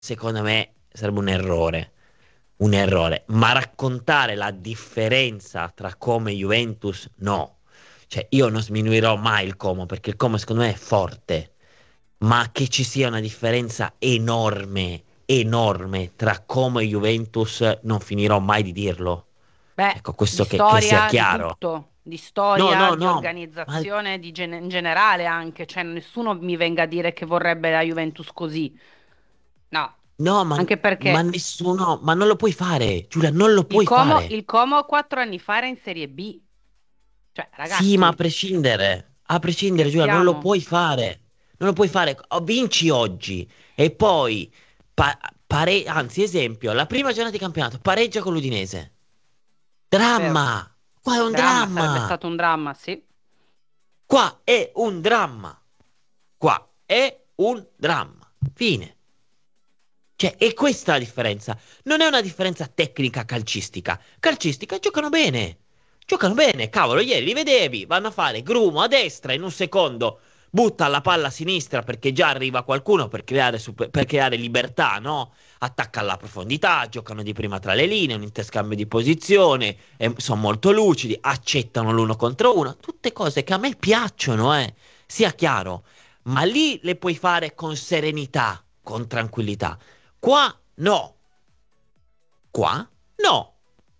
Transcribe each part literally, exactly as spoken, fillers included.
secondo me sarebbe un errore. Un errore. Ma raccontare la differenza tra Como e Juventus, no. Cioè, io non sminuirò mai il Como, perché il Como secondo me è forte. Ma che ci sia una differenza enorme, enorme tra Como e Juventus, non finirò mai di dirlo. Beh, Ecco, di questo che, che sia storia, di chiaro. tutto, di No, storia, no, di no, ma organizzazione, di gen- in generale anche, cioè nessuno mi venga a dire che vorrebbe la Juventus così. No, no, ma, anche ma perché nessuno, ma non lo puoi fare, Giulia, non lo il puoi Como, fare. il Como quattro anni fa era in Serie B. Cioè, Sì, ma a ragazzi, prescindere, a prescindere, Giulia, non lo scherziamo? puoi fare. Non lo puoi fare. O vinci oggi e poi, pa- pare- anzi, esempio, la prima giornata di campionato, pareggia con l'Udinese. Vero? Dramma! Qua è un Dramma, sarebbe dramma! stato un dramma, sì. Qua è un dramma! Qua è un dramma. Fine. Cioè, è questa la differenza. Non è una differenza tecnica calcistica. Calcistica giocano bene. Giocano bene, cavolo, ieri li vedevi, vanno a fare grumo a destra in un secondo, butta la palla a sinistra perché già arriva qualcuno per creare, super- per creare libertà, no? Attacca alla profondità, giocano di prima tra le linee, un interscambio di posizione, e sono molto lucidi, accettano l'uno contro uno, tutte cose che a me piacciono, eh, sia chiaro, ma lì le puoi fare con serenità, con tranquillità. Qua no, qua no.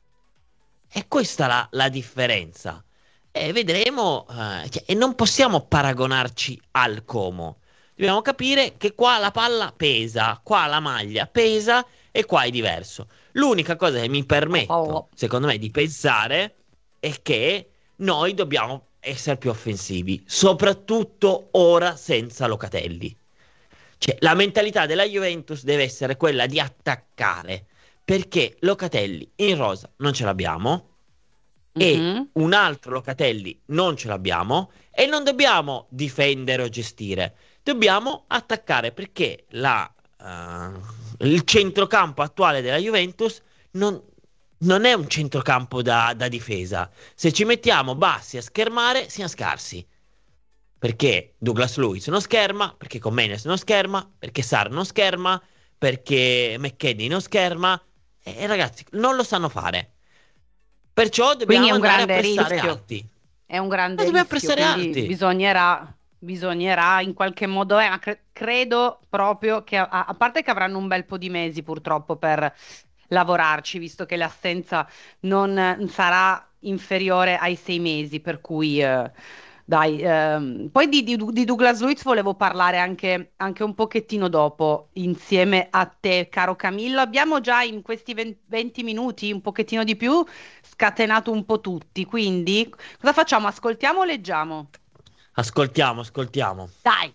E questa è la, la differenza. E vedremo, eh, cioè, e non possiamo paragonarci al Como. Dobbiamo capire che qua la palla pesa, qua la maglia pesa e qua è diverso. L'unica cosa che mi Oh, permetto, oh. secondo me, di pensare è che noi dobbiamo essere più offensivi, soprattutto ora senza Locatelli. Cioè, la mentalità della Juventus deve essere quella di attaccare, perché Locatelli in rosa non ce l'abbiamo e Mhm. un altro Locatelli non ce l'abbiamo e non dobbiamo difendere o gestire, dobbiamo attaccare perché la, eh, il centrocampo attuale della Juventus non, non è un centrocampo da, da difesa. Se ci mettiamo bassi a schermare, siamo scarsi. Perché Douglas Lewis non scherma, perché Comenes non scherma, perché Sar non scherma, perché McKennie non scherma. E, e ragazzi, non lo sanno fare. Perciò Quindi è dobbiamo un andare a grande pressare rischio, alti. è un Ma grande dobbiamo rischio, pressare quindi alti. bisognerà, bisognerà in qualche modo, eh, ma cre- credo proprio che, a, a parte che avranno un bel po' di mesi purtroppo per lavorarci, visto che l'assenza non eh, sarà inferiore ai sei mesi, per cui eh, dai, ehm, poi di, di- di Douglas Luiz volevo parlare anche, anche un pochettino dopo, insieme a te, caro Camillo. Abbiamo già in questi venti venti minuti, un pochettino di più, scatenato un po' tutti, quindi cosa facciamo? Ascoltiamo o leggiamo? Ascoltiamo, ascoltiamo. Dai!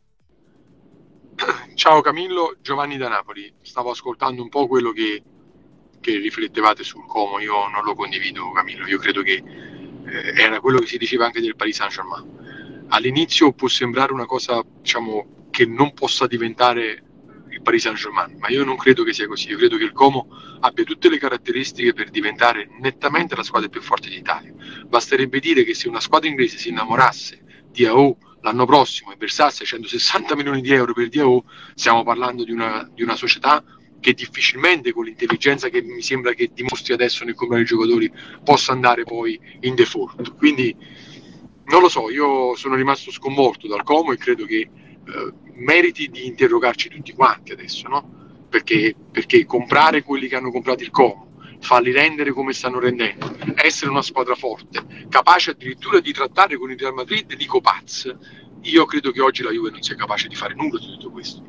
Ciao Camillo, Giovanni da Napoli. Stavo ascoltando un po' quello che, che riflettevate sul Como. Io non lo condivido, Camillo. Io credo che eh, era quello che si diceva anche del Paris Saint-Germain. All'inizio può sembrare una cosa, diciamo, che non possa diventare il Paris Saint-Germain, ma io non credo che sia così. Io credo che il Como abbia tutte le caratteristiche per diventare nettamente la squadra più forte d'Italia. Basterebbe dire che se una squadra inglese si innamorasse di A O l'anno prossimo e versasse centosessanta milioni di euro per D A O, stiamo parlando di una, di una società che difficilmente con l'intelligenza che mi sembra che dimostri adesso nel comprare i giocatori possa andare poi in default. Quindi non lo so, io sono rimasto sconvolto dal Como e credo che eh, meriti di interrogarci tutti quanti adesso, no? Perché, perché comprare quelli che hanno comprato il Como, farli rendere come stanno rendendo, essere una squadra forte, capace addirittura di trattare con il Real Madrid di Copaz, io credo che oggi la Juve non sia capace di fare nulla di tutto questo.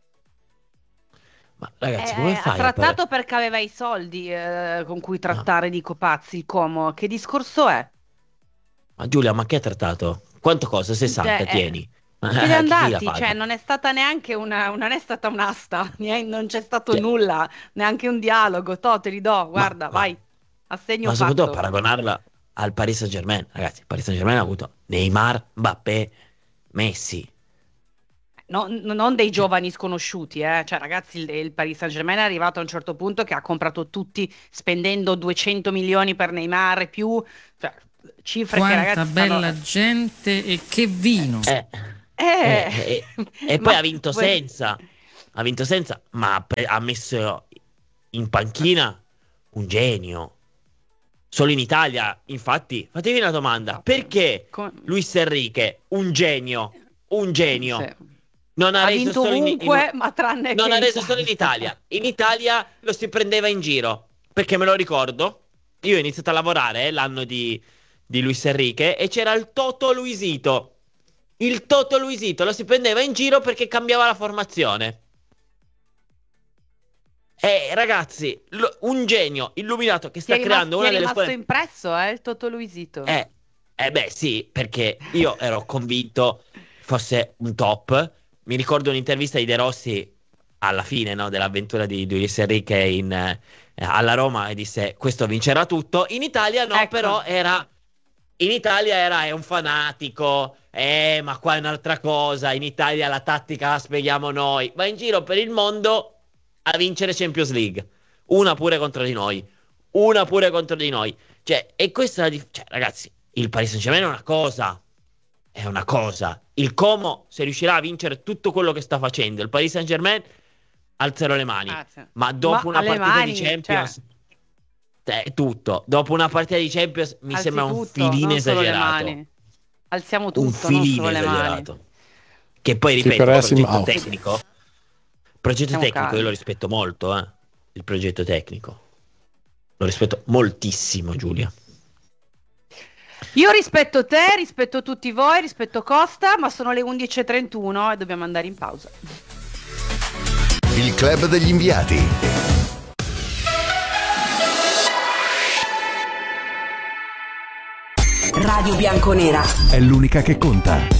Ma ragazzi, come Eh, ha fai a parlare? trattato perché aveva i soldi eh, con cui No. trattare di Copazzi, il Como. Che discorso è? Ma Giulia, ma che ha trattato? Quanto costa? Cioè, sessanta, eh, tieni. ce n'è Eh, chi, chi la andati, cioè paga? non è stata neanche una, non è stata un'asta, nie- non c'è stato Cioè, nulla, neanche un dialogo. To, te li do, ma, guarda, ma, vai, assegno ma soprattutto fatto. paragonarla al Paris Saint-Germain. Ragazzi, il Paris Saint-Germain ha avuto Neymar, Mbappé, Messi. No- no- non dei Cioè, giovani sconosciuti, eh. Cioè, ragazzi, il, il Paris Saint-Germain è arrivato a un certo punto che ha comprato tutti spendendo duecento milioni per Neymar e più, cioè, cifre che Quanta ragazzi stanno... bella gente e che vino. eh, Eh, eh, eh, e poi ma ha vinto que- senza. ha vinto senza, ma ha, pre- ha messo in panchina un genio. Solo in Italia, infatti, fatevi una domanda, perché Luis Enrique, un genio, un genio, Sì. non ha, Ha reso vinto solo in, ovunque, in- ma tranne non che ha in reso solo in Italia. In Italia lo si prendeva in giro, perché me lo ricordo, io ho iniziato a lavorare eh, l'anno di, di Luis Enrique e c'era il Toto Luisito. Il Toto Luisito lo si prendeva in giro perché cambiava la formazione. Eh, ragazzi, lo- un genio illuminato che Ti sta è rimasto, creando ti una è delle rimasto squadre. impresso, eh, il Toto Luisito? Eh, eh beh, sì, perché io ero convinto fosse un top. Mi ricordo un'intervista di De Rossi alla fine, no, dell'avventura di, di Luis Enrique in, eh, alla Roma e disse: questo vincerà tutto. In Italia no, Ecco. però era. In Italia era è un fanatico, eh, ma qua è un'altra cosa. In Italia la tattica la spieghiamo noi. Va in giro per il mondo a vincere Champions League. Una pure contro di noi. Una pure contro di noi. Cioè, e questa è la dif- cioè, ragazzi, il Paris Saint-Germain è una cosa. È una cosa. Il Como, se riuscirà a vincere tutto quello che sta facendo, il Paris Saint-Germain, alzerò le mani. Ah, sì. Ma dopo Ma una alle partita mani, di Champions, cioè, eh, tutto. Dopo una partita di Champions mi alzi sembra un tutto, filino non solo le esagerato. mani. Alziamo Un tutto, non filino solo le mani. esagerato. Che poi, Sì, ripeto, per il essere progetto out. tecnico. Progetto Siamo tecnico, calmi. io lo rispetto molto, eh. Il progetto tecnico. Lo rispetto moltissimo, Giulia. Io rispetto te, rispetto tutti voi, rispetto Costa, ma sono le undici e trentuno e dobbiamo andare in pausa. Il club degli inviati. Radio Bianconera. È l'unica che conta.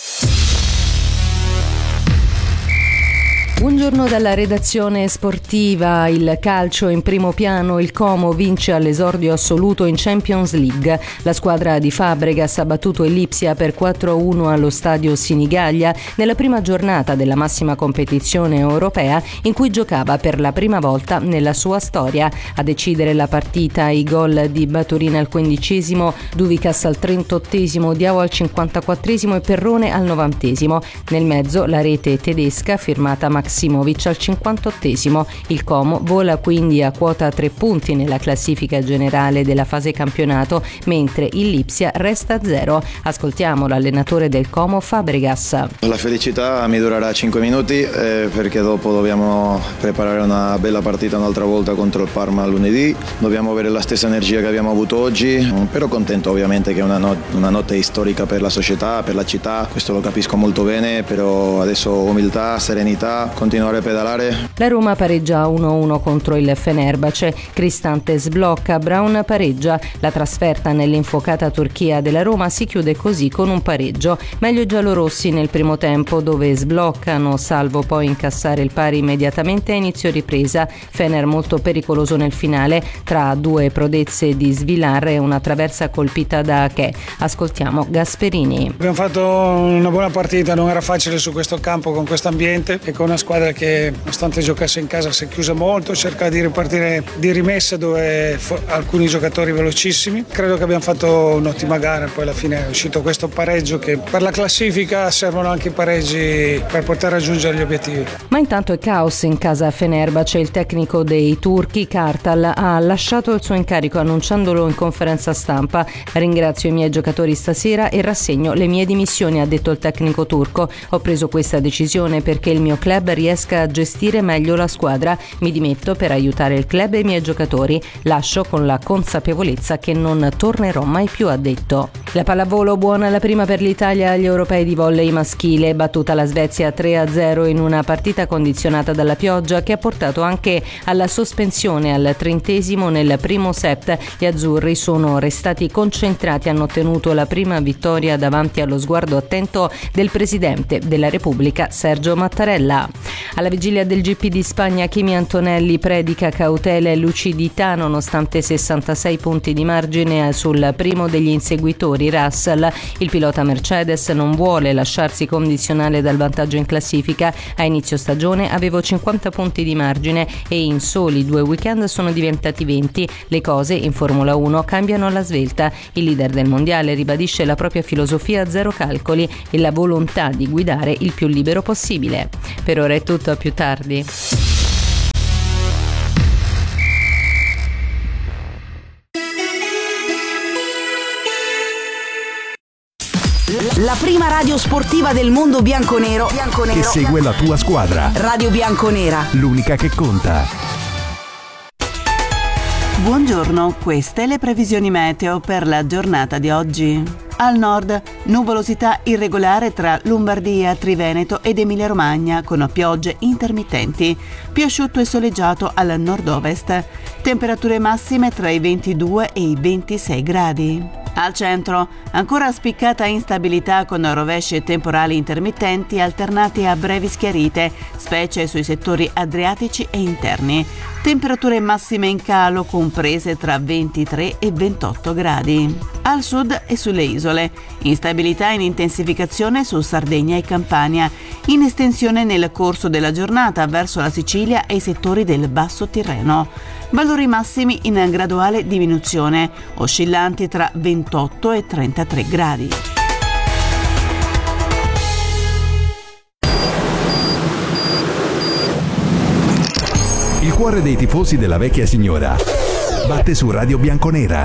Buongiorno dalla redazione sportiva. Il calcio in primo piano, il Como vince all'esordio assoluto in Champions League. La squadra di Fabregas ha battuto il Lipsia per quattro a uno allo stadio Sinigaglia nella prima giornata della massima competizione europea in cui giocava per la prima volta nella sua storia. A decidere la partita i gol di Baturin al quindicesimo, Duvicas al trentottesimo, Diao al cinquantaquattresimo e Perrone al novantesimo. Nel mezzo la rete tedesca firmata Max Simovic al cinquantottesimo. Il Como vola quindi a quota tre punti nella classifica generale della fase campionato, mentre il Lipsia resta a zero. Ascoltiamo l'allenatore del Como, Fabregas. La felicità mi durerà cinque minuti eh, perché dopo dobbiamo preparare una bella partita un'altra volta contro il Parma lunedì. Dobbiamo avere la stessa energia che abbiamo avuto oggi, però contento ovviamente che è una, not- una notte storica per la società, per la città, questo lo capisco molto bene, però adesso umiltà, serenità, continuare a pedalare. La Roma pareggia uno a uno contro il Fenerbahce, Cristante sblocca, Brown pareggia. La trasferta nell'infuocata Turchia della Roma si chiude così con un pareggio. Meglio i giallorossi nel primo tempo, dove sbloccano salvo poi incassare il pari immediatamente a inizio ripresa. Fener molto pericoloso nel finale, tra due prodezze di Svilar e una traversa colpita da Ache. Ascoltiamo Gasperini. Abbiamo fatto una buona partita, non era facile su questo campo con questo ambiente e con una squadra che, nonostante giocasse in casa, si è chiusa molto, cerca di ripartire di rimessa dove fo- alcuni giocatori velocissimi. Credo che abbiamo fatto un'ottima gara, poi alla fine è uscito questo pareggio che per la classifica servono anche i pareggi per poter raggiungere gli obiettivi. Ma intanto è caos in casa Fenerbahce. Il tecnico dei turchi, Kartal, ha lasciato il suo incarico annunciandolo in conferenza stampa. Ringrazio i miei giocatori stasera e rassegno le mie dimissioni, ha detto il tecnico turco. Ho preso questa decisione perché il mio club riesca a gestire meglio la squadra. Mi dimetto per aiutare il club e i miei giocatori. Lascio con la consapevolezza che non tornerò mai più, ha detto. La pallavolo, buona la prima per l'Italia agli europei di volley maschile, battuta la Svezia tre a zero in una partita condizionata dalla pioggia che ha portato anche alla sospensione al trentesimo nel primo set. Gli azzurri sono restati concentrati, hanno ottenuto la prima vittoria davanti allo sguardo attento del presidente della Repubblica Sergio Mattarella. Alla vigilia del G P di Spagna, Kimi Antonelli predica cautela e lucidità nonostante sessantasei punti di margine sul primo degli inseguitori, Russell. Il pilota Mercedes non vuole lasciarsi condizionare dal vantaggio in classifica. A inizio stagione avevo cinquanta punti di margine e in soli due weekend sono diventati venti. Le cose in Formula uno cambiano alla svelta. Il leader del mondiale ribadisce la propria filosofia zero calcoli e la volontà di guidare il più libero possibile. Per ora è tutto. saluto, a più tardi. La prima radio sportiva del mondo bianconero, bianconero che segue la tua squadra. Radio Bianconera, L'unica che conta. Buongiorno, queste le previsioni meteo per la giornata di oggi. Al nord, nuvolosità irregolare tra Lombardia, Triveneto ed Emilia-Romagna con piogge intermittenti. Più asciutto e soleggiato al nord-ovest. Temperature massime tra i ventidue e i ventisei gradi. Al centro, ancora spiccata instabilità con rovesci e temporali intermittenti alternati a brevi schiarite, specie sui settori adriatici e interni. Temperature massime in calo comprese tra ventitré e ventotto gradi. Al sud e sulle isole, instabilità in intensificazione su Sardegna e Campania, in estensione nel corso della giornata verso la Sicilia e i settori del Basso Tirreno. Valori massimi in graduale diminuzione, oscillanti tra ventotto e trentatré gradi. Il cuore dei tifosi della vecchia signora batte su Radio Bianconera.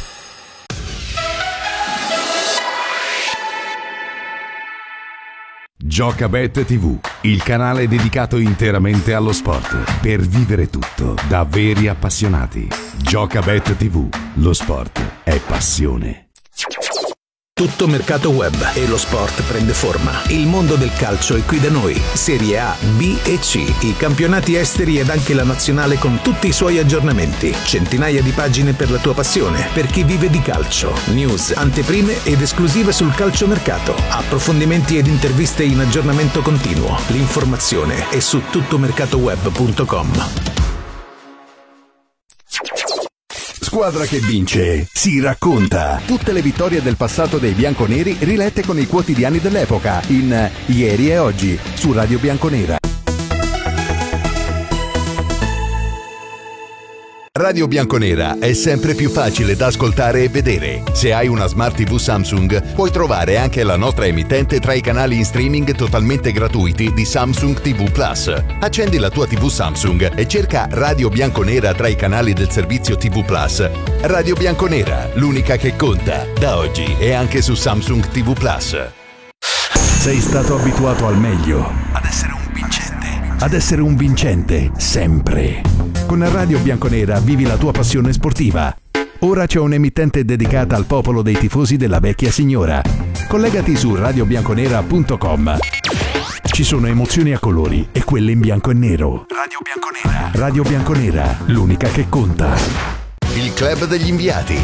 Giocabet tivù, il canale dedicato interamente allo sport, per vivere tutto da veri appassionati. Giocabet tivù, lo sport è passione. Tutto mercato web e lo sport prende forma. Il mondo del calcio è qui da noi. Serie A, B e C, i campionati esteri ed anche la nazionale con tutti i suoi aggiornamenti. Centinaia di pagine per la tua passione, per chi vive di calcio. News, anteprime ed esclusive sul calciomercato. Approfondimenti ed interviste in aggiornamento continuo. L'informazione è su tuttomercatoweb punto com. Squadra che vince si racconta. Tutte le vittorie del passato dei bianconeri rilette con i quotidiani dell'epoca in Ieri e Oggi su Radio Bianconera. Radio Bianconera è sempre più facile da ascoltare e vedere. Se hai una Smart tivù Samsung, puoi trovare anche la nostra emittente tra i canali in streaming totalmente gratuiti di Samsung tivù Plus. Accendi la tua tivù Samsung e cerca Radio Bianconera tra i canali del servizio tivù Plus. Radio Bianconera, l'unica che conta, da oggi e anche su Samsung tivù Plus. Sei stato abituato al meglio, ad essere un vincente, ad essere un vincente sempre. Con Radio Bianconera vivi la tua passione sportiva. Ora c'è un'emittente dedicata al popolo dei tifosi della vecchia signora. Collegati su radio bianconera punto com. Ci sono emozioni a colori e quelle in bianco e nero. Radio Bianconera. Radio Bianconera, l'unica che conta. Il club degli inviati.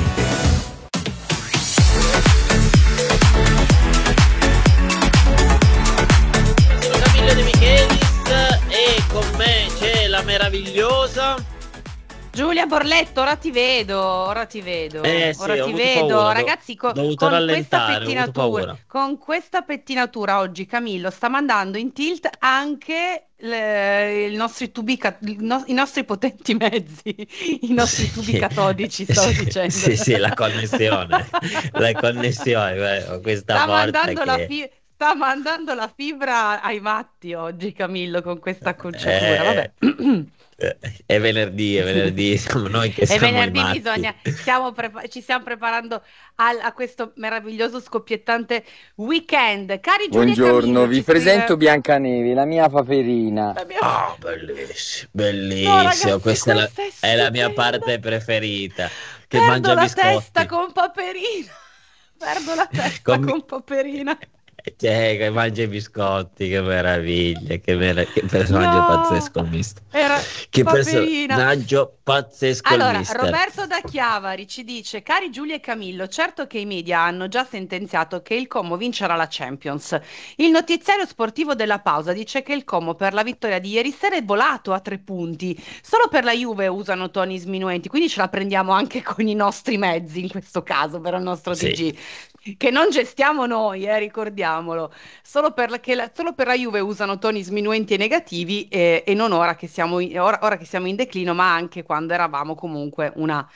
Camillo De Michelis e con me c'è la meravigliosa Giulia Borletto. Ora ti vedo, ora ti vedo, eh, sì, ora ti avuto vedo, paura, ragazzi. Co- con questa pettinatura, con questa pettinatura oggi Camillo sta mandando in tilt anche le, i nostri tubi, no, i nostri potenti mezzi, i nostri sì, tubi catodici, stavo sì, dicendo. Sì, sì, la connessione, la connessione, questa sta porta mandando che... la fi- sta mandando la fibra ai matti oggi Camillo con questa acconciatura. Eh... Vabbè. È venerdì, è venerdì, siamo noi che è siamo venerdì, i matti. bisogna, stiamo prepa- ci stiamo preparando al, a questo meraviglioso scoppiettante weekend. Cari Giulia Buongiorno, Camillo, vi ci presento scrive... Biancanevi, la mia paperina. La mia... Oh, bellissimo, bellissimo. No, ragazzi, questa è la, questa è è la mia stupenda. parte preferita. Che Perdo mangia la biscotti. testa con Paperina. Perdo la testa con, con Paperina. Cioè, che mangia i biscotti, che meraviglia, che, mera- che personaggio No, pazzesco il mister. Era Che Paperina. personaggio pazzesco il Allora, mister. Roberto da Chiavari ci dice: cari Giulia e Camillo, certo che i media hanno già sentenziato che il Como vincerà la Champions. Il notiziario sportivo della pausa dice che il Como per la vittoria di ieri sera è volato a tre punti. Solo per la Juve usano toni sminuenti, quindi ce la prendiamo anche con i nostri mezzi in questo caso, per il nostro Sì. D G. Che non gestiamo noi, eh, ricordiamolo. Solo per, la, che la, solo per la Juve usano toni sminuenti e negativi eh, e non ora che, siamo in, ora, ora che siamo in declino, ma anche quando eravamo comunque una,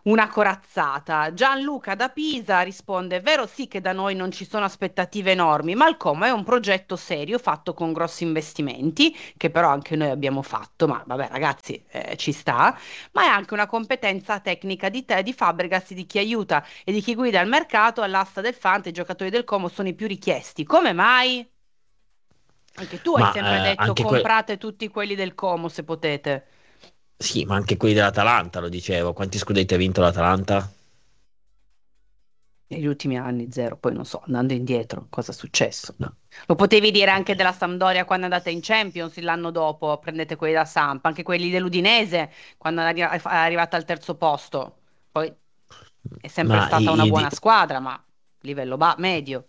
una corazzata. Gianluca da Pisa risponde: è vero sì che da noi non ci sono aspettative enormi, ma il Como è un progetto serio fatto con grossi investimenti, che però anche noi abbiamo fatto, ma vabbè ragazzi, eh, ci sta, ma è anche una competenza tecnica di te, di Fabregas, di chi aiuta e di chi guida il mercato. All'asta del Fante i giocatori del Como sono i più richiesti. Come mai? Anche tu hai Ma sempre eh, detto anche que- comprate tutti quelli del Como se potete. sì, ma anche quelli dell'Atalanta, lo dicevo. Quanti scudetti ha vinto l'Atalanta? Negli ultimi anni zero, poi non so, andando indietro, cosa è successo? No. Lo potevi dire anche della Sampdoria quando è andata in Champions l'anno dopo, prendete quelli da Samp, anche quelli dell'Udinese quando è arri- è arrivata al terzo posto. Poi è sempre Ma stata i- una i- buona squadra, ma livello ba- medio.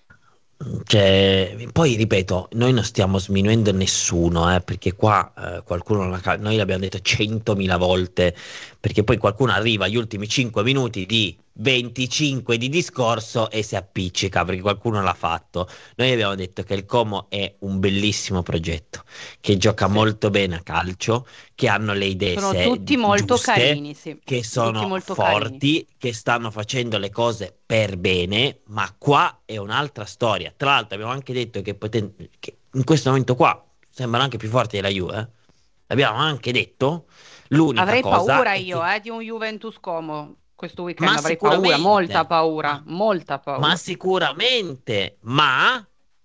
Cioè, poi ripeto, noi non stiamo sminuendo nessuno, eh, perché qua eh, qualcuno non ha ca- noi l'abbiamo detto centomila volte, perché poi qualcuno arriva agli ultimi cinque minuti di venticinque di discorso e si appiccica perché qualcuno l'ha fatto. Noi abbiamo detto che il Como è un bellissimo progetto, che gioca molto bene a calcio, che hanno le idee Sono se- tutti molto giuste, carini, sì, che tutti sono molto carini. forti, che stanno facendo le cose per bene, ma qua è un'altra storia. Tra l'altro abbiamo anche detto che, poten- che in questo momento qua sembrano anche più forti della Juve. eh. L'abbiamo anche detto. L'unica Avrei cosa paura è io, che... eh, di un Juventus Como questo weekend, Ma avrei paura, molta sicuramente, paura, ma, molta ma paura. sicuramente, ma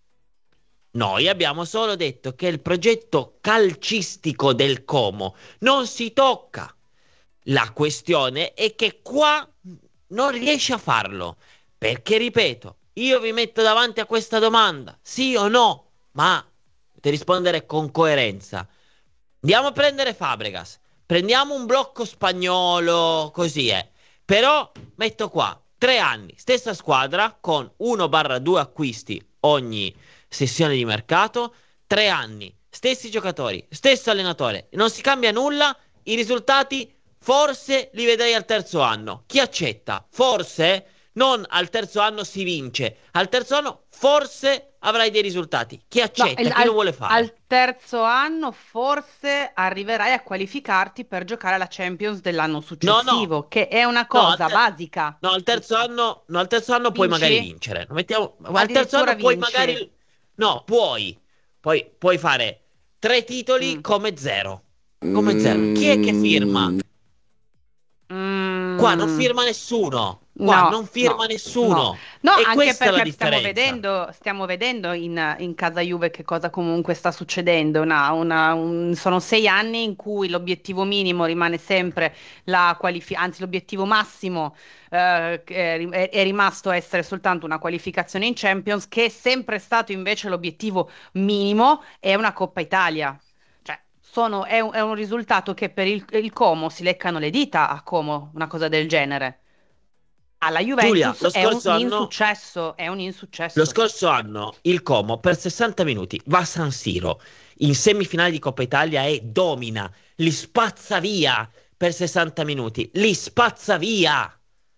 noi abbiamo solo detto che il progetto calcistico del Como non si tocca. La questione è che qua non riesce a farlo. Perché, ripeto, io vi metto davanti a questa domanda, sì o no, ma dovete rispondere con coerenza. Andiamo a prendere Fabregas, prendiamo un blocco spagnolo, così è. Però metto qua, tre anni, stessa squadra, con uno due acquisti ogni sessione di mercato, tre anni, stessi giocatori, stesso allenatore, non si cambia nulla, i risultati forse li vedrei al terzo anno. Chi accetta? Forse? Non al terzo anno si vince, al terzo anno forse avrai dei risultati. Chi No, accetta? il- Chi lo al, vuole fare? al terzo anno forse arriverai a qualificarti per giocare alla Champions dell'anno No, no, successivo, che è una no, al, cosa ter- basica. no, al terzo anno, no, al terzo anno puoi magari Vinci? vincere. Lo mettiamo- al terzo Addirittura anno puoi vinci. magari, no, puoi, poi puoi fare tre titoli Mm. come zero, come zero. Chi è che firma? Qua non Mm. firma nessuno. Qua No, non firma no, no, nessuno. no, E anche questa è la perché stiamo differenza. vedendo, stiamo vedendo in, in casa Juve che cosa comunque sta succedendo. Una- una- un- sono sei anni in cui l'obiettivo minimo rimane sempre la qualificazione, anzi l'obiettivo massimo eh, che è, ri- è- è rimasto essere soltanto una qualificazione in Champions, che è sempre stato invece l'obiettivo minimo, è una Coppa Italia. Cioè, sono- è un, è un risultato che per il, il Como si leccano le dita a Como, una cosa del genere. Alla Giulia, Juventus lo è un scorso anno, insuccesso, è un lo insuccesso. scorso anno il Como per sessanta minuti va a San Siro in semifinale di Coppa Italia e domina, li spazza via per sessanta minuti, li spazza via.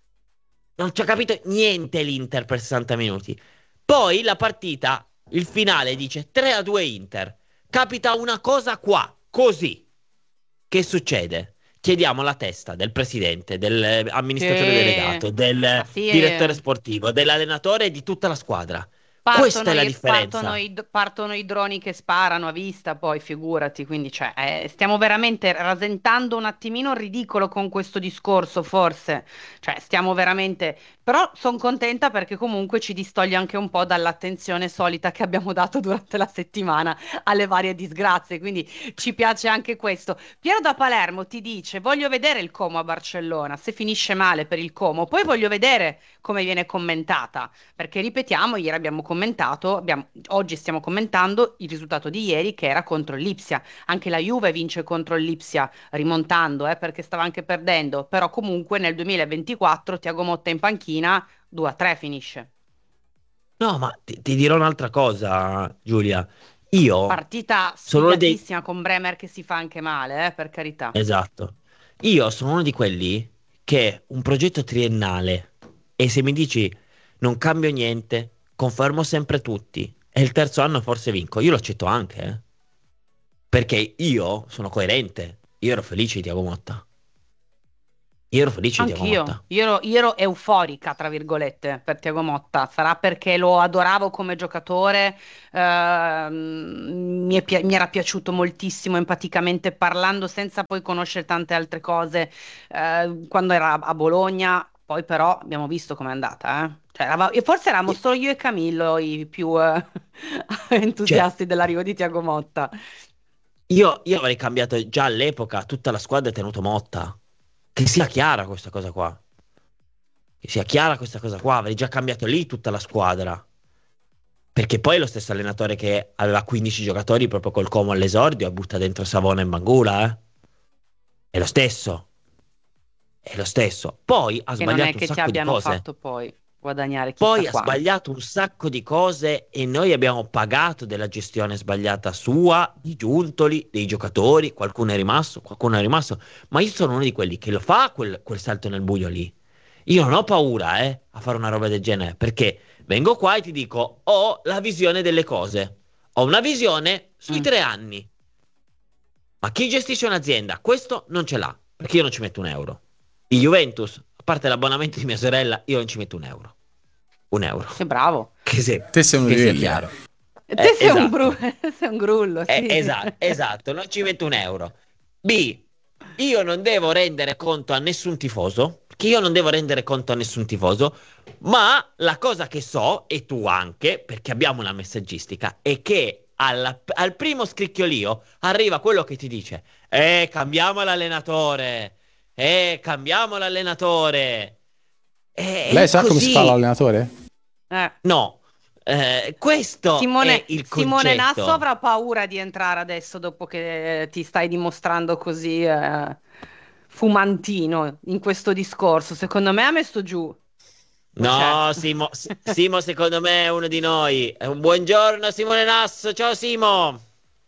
Non ci ha capito niente l'Inter per sessanta minuti. Poi la partita, il finale dice tre a due Inter. Capita una cosa qua, così. Che succede? Chiediamo la testa del presidente, dell'amministratore Sì. delegato, del Ma sì, direttore eh, sportivo, dell'allenatore e di tutta la squadra. partono Questa è la i, differenza. partono i- partono i droni che sparano a vista, poi figurati, quindi cioè, eh, stiamo veramente rasentando un attimino il ridicolo con questo discorso, forse. Cioè, stiamo veramente... Però sono contenta perché comunque ci distoglie anche un po' dall'attenzione solita che abbiamo dato durante la settimana alle varie disgrazie, quindi ci piace anche questo. Piero da Palermo ti dice: voglio vedere il Como a Barcellona, se finisce male per il Como, poi voglio vedere come viene commentata, perché ripetiamo, ieri abbiamo commentato, abbiamo- oggi stiamo commentando il risultato di ieri che era contro il Lipsia. Anche la Juve vince contro il Lipsia rimontando, eh, perché stava anche perdendo, però comunque nel duemilaventiquattro Thiago Motta in panchina due a tre finisce. No, ma ti, ti dirò un'altra cosa, Giulia. Io Partita sono uno dei... sfigatissima con Bremer che si fa anche male, eh, per carità. Esatto. Io sono uno di quelli che un progetto triennale e se mi dici non cambio niente, confermo sempre tutti e il terzo anno forse vinco, io lo accetto anche, eh. Perché io sono coerente, io ero felice di Thiago Motta. Io ero felice di Thiago Anch'io, Motta. io ero, io ero euforica, tra virgolette, per Thiago Motta. Sarà perché lo adoravo come giocatore, ehm, mi è pi- mi era piaciuto moltissimo empaticamente parlando, senza poi conoscere tante altre cose, eh, quando era a Bologna. Poi però abbiamo visto com'è andata, eh. Cioè, eravamo- e forse eravamo solo io e Camillo i più eh, Cioè, entusiasti dell'arrivo di Thiago Motta. io, io avrei cambiato già all'epoca tutta la squadra e tenuto Motta. Che sia chiara questa cosa qua. Che sia chiara questa cosa qua. Avrei già cambiato lì tutta la squadra. Perché poi è lo stesso allenatore che aveva quindici giocatori proprio col Como all'esordio e butta dentro Savona in Bangula, eh. È lo stesso. È lo stesso. Poi ha Che non è sbagliato un che ci sacco di abbiano cose. fatto poi guadagnare chissà Poi ha quanto. sbagliato un sacco di cose e noi abbiamo pagato della gestione sbagliata sua, di Giuntoli, dei giocatori, qualcuno è rimasto, qualcuno è rimasto, ma io sono uno di quelli che lo fa quel, quel salto nel buio lì. Io non ho paura, eh, a fare una roba del genere, perché vengo qua e ti dico, ho la visione delle cose, ho una visione sui Mm. tre anni, ma chi gestisce un'azienda questo non ce l'ha, perché io non ci metto un euro. Il Juventus, a parte l'abbonamento di mia sorella, io non ci metto un euro. Un euro. Che bravo. Che se, Te sei uno che di sia quelli. chiaro. E te Eh, sei, un esatto. bru- sei un grullo, sì. Eh, esatto, esatto, non ci metto un euro. B, io non devo rendere conto a nessun tifoso, perché io non devo rendere conto a nessun tifoso, ma la cosa che so, e tu anche, perché abbiamo una messaggistica, è che alla- al primo scricchiolio arriva quello che ti dice, eh, cambiamo l'allenatore, eh, cambiamo l'allenatore. Eh, Lei è sa come si così. fa l'allenatore? Eh. No, eh, questo Simone, è il Simone concetto. Nasso avrà paura di entrare adesso dopo che eh, ti stai dimostrando così eh, fumantino in questo discorso. Secondo me ha messo giù. No, Simo, S- Simo secondo me è uno di noi. Eh, un buongiorno Simone Nasso, ciao Simo.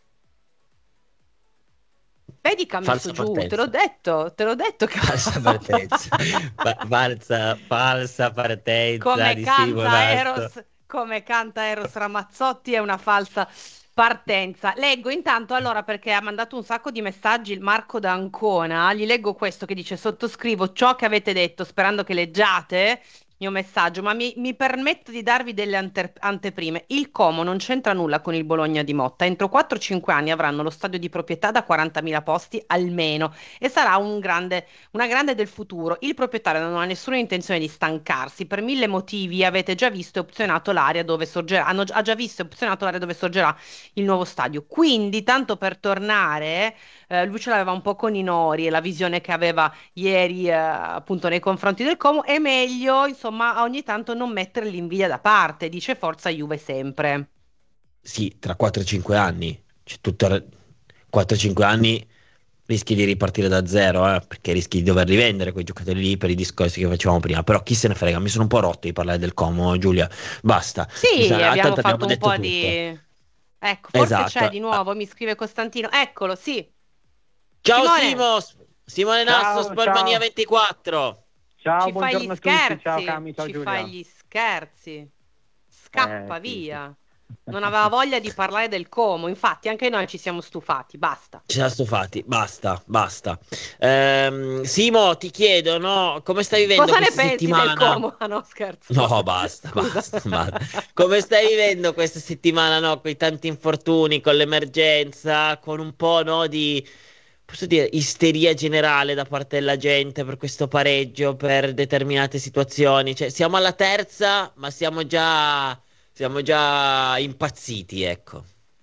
Vedi che ha messo Falsa giù, partenza. te l'ho detto, te l'ho detto che Falsa partenza. Fa- falsa, falsa partenza come di Simo canta Nasso. Eros, come canta Eros Ramazzotti è una falsa partenza. Leggo intanto allora perché ha mandato un sacco di messaggi il Marco d'Ancona, gli leggo questo che dice sottoscrivo ciò che avete detto sperando che leggiate il mio messaggio, ma mi, mi permetto di darvi delle ante- anteprime. Il Como non c'entra nulla con il Bologna di Motta. Entro quattro cinque anni avranno lo stadio di proprietà da quarantamila posti almeno e sarà un grande, una grande del futuro. Il proprietario non ha nessuna intenzione di stancarsi. Per mille motivi avete già visto e opzionato l'area dove sorgerà. Hanno, ha già visto e opzionato l'area dove sorgerà il nuovo stadio. Quindi, tanto per tornare, eh, lui ce l'aveva un po' con i Nori e la visione che aveva ieri, eh, appunto, nei confronti del Como. È meglio, insomma, ogni tanto non mettere l'invidia da parte. Dice forza Juve sempre. Sì, tra quattro cinque anni. C'è tutto quattro cinque anni rischi di ripartire da zero, eh, perché rischi di dover rivendere quei giocatori lì per i discorsi che facevamo prima. Però chi se ne frega, mi sono un po' rotto di parlare del Como, Giulia. Basta. Sì, Mi sa- abbiamo tanto fatto un detto po' tutto. di... Ecco, forse Esatto. c'è di nuovo, mi scrive Costantino. Eccolo, sì. Ciao Simone. Simo, Simone Nasso, Ciao, Sportmania ciao. ventiquattro. Ciao, Ci fai buongiorno gli a tutti. scherzi, Ciao Cami, ciao ci Giulia. fai gli scherzi. Scappa Eh, sì, via. Non aveva voglia di parlare del Como, infatti anche noi ci siamo stufati, basta. Ci siamo stufati, basta, basta. Ehm, Simo, ti chiedo, no, come stai vivendo Cosa ne questa pensi settimana? del Como? Ah no, scherzo. No, basta, Scusa. basta, basta. Come stai vivendo questa settimana, no, con i tanti infortuni, con l'emergenza, con un po', no, di, posso dire, isteria generale da parte della gente per questo pareggio, per determinate situazioni? Cioè, siamo alla terza, ma siamo già, siamo già impazziti, ecco.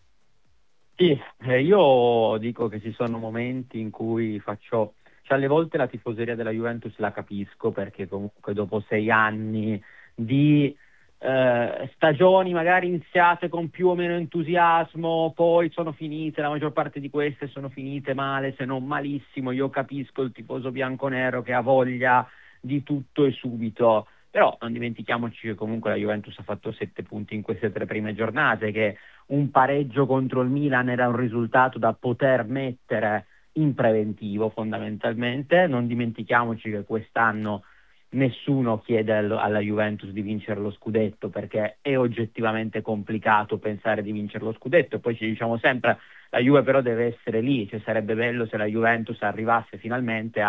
Sì, eh, io dico che ci sono momenti in cui faccio, cioè alle volte la tifoseria della Juventus la capisco perché comunque dopo sei anni di eh, stagioni magari iniziate con più o meno entusiasmo, poi sono finite, la maggior parte di queste sono finite male, se non malissimo. Io capisco il tifoso bianconero che ha voglia di tutto e subito, però non dimentichiamoci che comunque la Juventus ha fatto sette punti in queste tre prime giornate, che un pareggio contro il Milan era un risultato da poter mettere in preventivo fondamentalmente. Non dimentichiamoci che quest'anno nessuno chiede al- alla Juventus di vincere lo scudetto perché è oggettivamente complicato pensare di vincere lo scudetto. Poi ci diciamo sempre la Juve però deve essere lì, cioè sarebbe bello se la Juventus arrivasse finalmente a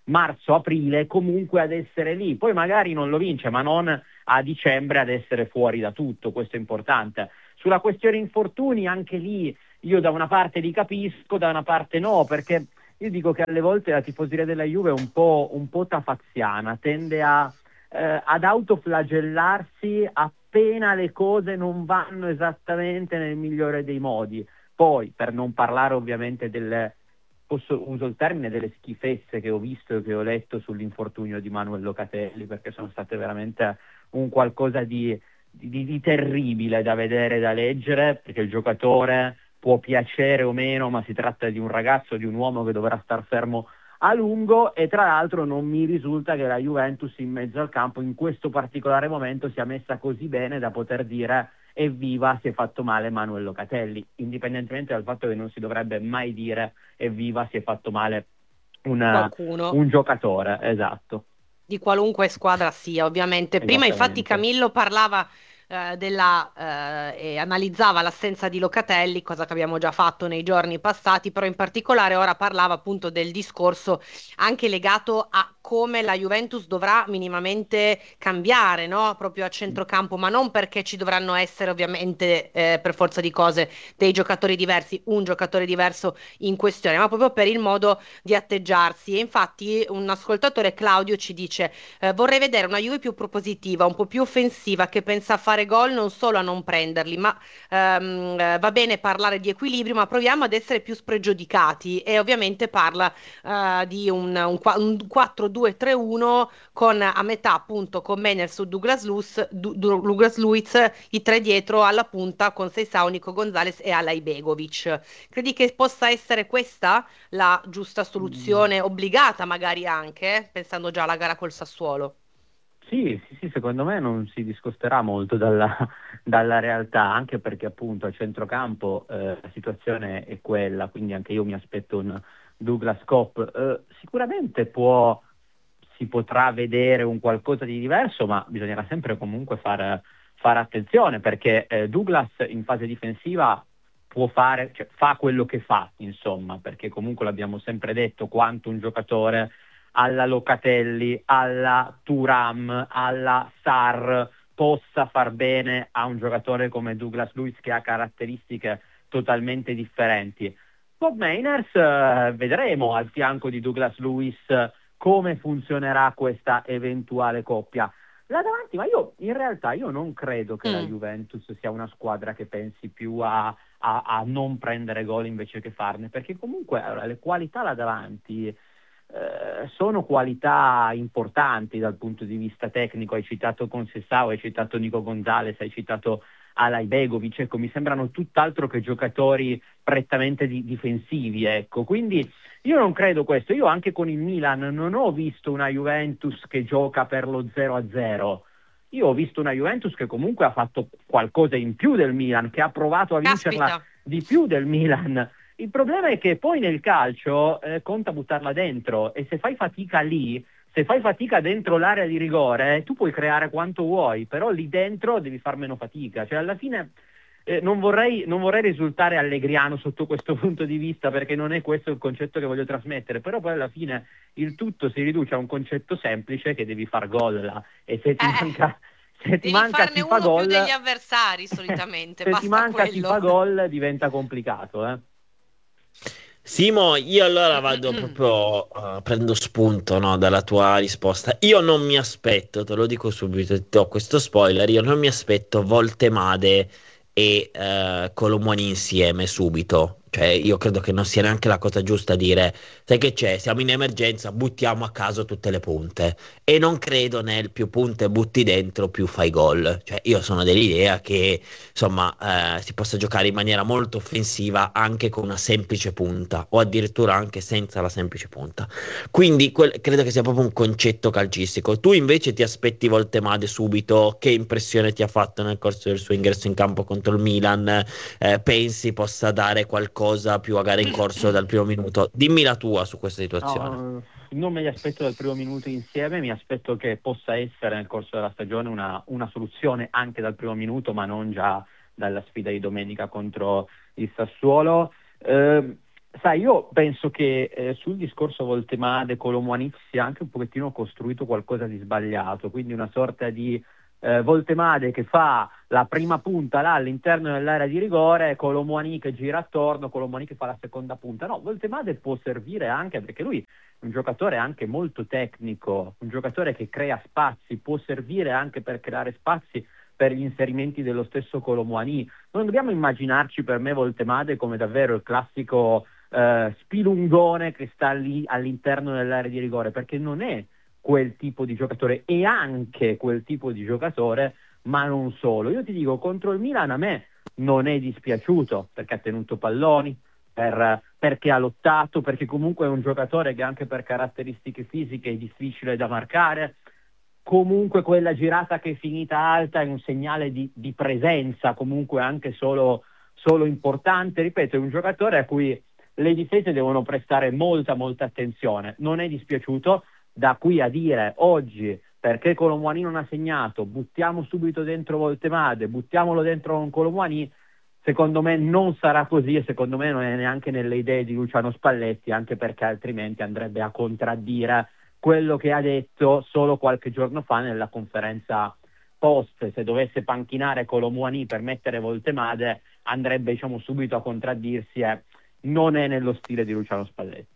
marzo-aprile comunque ad essere lì, poi magari non lo vince, ma non a dicembre ad essere fuori da tutto, questo è importante. Sulla questione infortuni, anche lì io da una parte li capisco, da una parte no, perché io dico che alle volte la tifoseria della Juve è un po', un po' tafaziana, tende a, eh, ad autoflagellarsi appena le cose non vanno esattamente nel migliore dei modi. Poi, per non parlare ovviamente delle, posso, uso il termine, delle schifezze che ho visto e che ho letto sull'infortunio di Manuel Locatelli, perché sono state veramente un qualcosa di, di, di terribile da vedere, da leggere, perché il giocatore può piacere o meno, ma si tratta di un ragazzo, di un uomo che dovrà star fermo a lungo, e tra l'altro non mi risulta che la Juventus in mezzo al campo in questo particolare momento sia messa così bene da poter dire evviva, si è fatto male Manuel Locatelli, indipendentemente dal fatto che non si dovrebbe mai dire evviva, si è fatto male una, un giocatore, esatto. Di qualunque squadra sia, ovviamente. Prima infatti Camillo parlava eh, della eh, e analizzava l'assenza di Locatelli, cosa che abbiamo già fatto nei giorni passati, però in particolare ora parlava appunto del discorso anche legato a come la Juventus dovrà minimamente cambiare, no? Proprio a centrocampo, ma non perché ci dovranno essere ovviamente eh, per forza di cose dei giocatori diversi, un giocatore diverso in questione, ma proprio per il modo di atteggiarsi. E infatti un ascoltatore, Claudio, ci dice eh, vorrei vedere una Juve più propositiva, un po' più offensiva, che pensa a fare gol, non solo a non prenderli, ma ehm, eh, va bene parlare di equilibrio, ma proviamo ad essere più spregiudicati. E ovviamente parla eh, di un, un, un quattro due tre uno con a metà appunto con Meners su Douglas Luiz, Douglas Luiz, i tre dietro alla punta con Seisao, Nico Gonzalez e Alay Begovic. Credi che possa essere questa la giusta soluzione, mm. obbligata magari anche, pensando già alla gara col Sassuolo? Sì, sì, sì, secondo me non si discosterà molto dalla, dalla realtà, anche perché appunto a centrocampo eh, la situazione è quella, quindi anche io mi aspetto un Douglas Copp. Eh, sicuramente può si potrà vedere un qualcosa di diverso, ma bisognerà sempre comunque fare, fare attenzione, perché eh, Douglas in fase difensiva può fare, cioè, fa quello che fa, insomma, perché comunque l'abbiamo sempre detto quanto un giocatore alla Locatelli, alla Thuram, alla Sarr possa far bene a un giocatore come Douglas Luiz, che ha caratteristiche totalmente differenti. Bob Mainers eh, vedremo al fianco di Douglas Luiz come funzionerà questa eventuale coppia. Là davanti, ma io in realtà io non credo che mm. la Juventus sia una squadra che pensi più a, a, a non prendere gol invece che farne, perché comunque allora, le qualità là davanti eh, sono qualità importanti dal punto di vista tecnico. Hai citato Conceição, hai citato Nico Gonzalez, hai citato Alay Begovic, ecco, mi sembrano tutt'altro che giocatori prettamente di, difensivi, ecco, quindi io non credo questo. Io anche con il Milan non ho visto una Juventus che gioca per lo zero a zero, io ho visto una Juventus che comunque ha fatto qualcosa in più del Milan, che ha provato a vincerla Caspita. di più del Milan. Il problema è che poi nel calcio eh, conta buttarla dentro, e se fai fatica lì, se fai fatica dentro l'area di rigore, tu puoi creare quanto vuoi, però lì dentro devi far meno fatica. Cioè alla fine eh, non vorrei, non vorrei risultare allegriano sotto questo punto di vista, perché non è questo il concetto che voglio trasmettere, però poi alla fine il tutto si riduce a un concetto semplice, che devi far gol là, e se ti eh. manca... Se ti manca chi fa gol, più degli avversari solitamente. se ti manca quello. chi fa gol diventa complicato, eh. Simo, io allora vado proprio, uh, prendo spunto, no, dalla tua risposta. Io non mi aspetto, te lo dico subito, ti do questo spoiler, io non mi aspetto Voltemade e uh, Colomoni insieme subito. Cioè io credo che non sia neanche la cosa giusta dire, sai che c'è, siamo in emergenza, buttiamo a caso tutte le punte, e non credo nel più punte butti dentro più fai gol. Cioè io sono dell'idea che insomma eh, si possa giocare in maniera molto offensiva anche con una semplice punta, o addirittura anche senza la semplice punta. Quindi quel, credo che sia proprio un concetto calcistico. Tu invece ti aspetti Voltemade subito? Che impressione ti ha fatto nel corso del suo ingresso in campo contro il Milan? Eh, pensi possa dare qualcosa più a gara in corso dal primo minuto? Dimmi la tua su questa situazione. No, non me li aspetto dal primo minuto insieme, mi aspetto che possa essere nel corso della stagione una, una soluzione anche dal primo minuto, ma non già dalla sfida di domenica contro il Sassuolo. Eh, sai, io penso che eh, sul discorso Voltemade, Kolo Muani sia anche un pochettino costruito qualcosa di sbagliato, quindi una sorta di eh, Voltemade che fa la prima punta là all'interno dell'area di rigore, Kolo Muani che gira attorno, Kolo Muani che fa la seconda punta. No, Voltemade può servire anche perché lui è un giocatore anche molto tecnico, un giocatore che crea spazi, può servire anche per creare spazi per gli inserimenti dello stesso Kolo Muani. Non dobbiamo immaginarci per me Voltemade come davvero il classico eh, spilungone che sta lì all'interno dell'area di rigore, perché non è quel tipo di giocatore, è anche quel tipo di giocatore, ma non solo. Io ti dico, contro il Milan a me non è dispiaciuto, perché ha tenuto palloni, per, perché ha lottato, perché comunque è un giocatore che anche per caratteristiche fisiche è difficile da marcare. Comunque quella girata che è finita alta è un segnale di, di presenza, comunque anche solo, solo importante. Ripeto, è un giocatore a cui le difese devono prestare molta molta attenzione. Non è dispiaciuto. Da qui a dire oggi perché Kolo Muani non ha segnato, buttiamo subito dentro Voltemade, buttiamolo dentro un Kolo Muani, secondo me non sarà così, e secondo me non è neanche nelle idee di Luciano Spalletti, anche perché altrimenti andrebbe a contraddire quello che ha detto solo qualche giorno fa nella conferenza post. Se dovesse panchinare Kolo Muani per mettere Voltemade andrebbe, diciamo, subito a contraddirsi, e non è nello stile di Luciano Spalletti.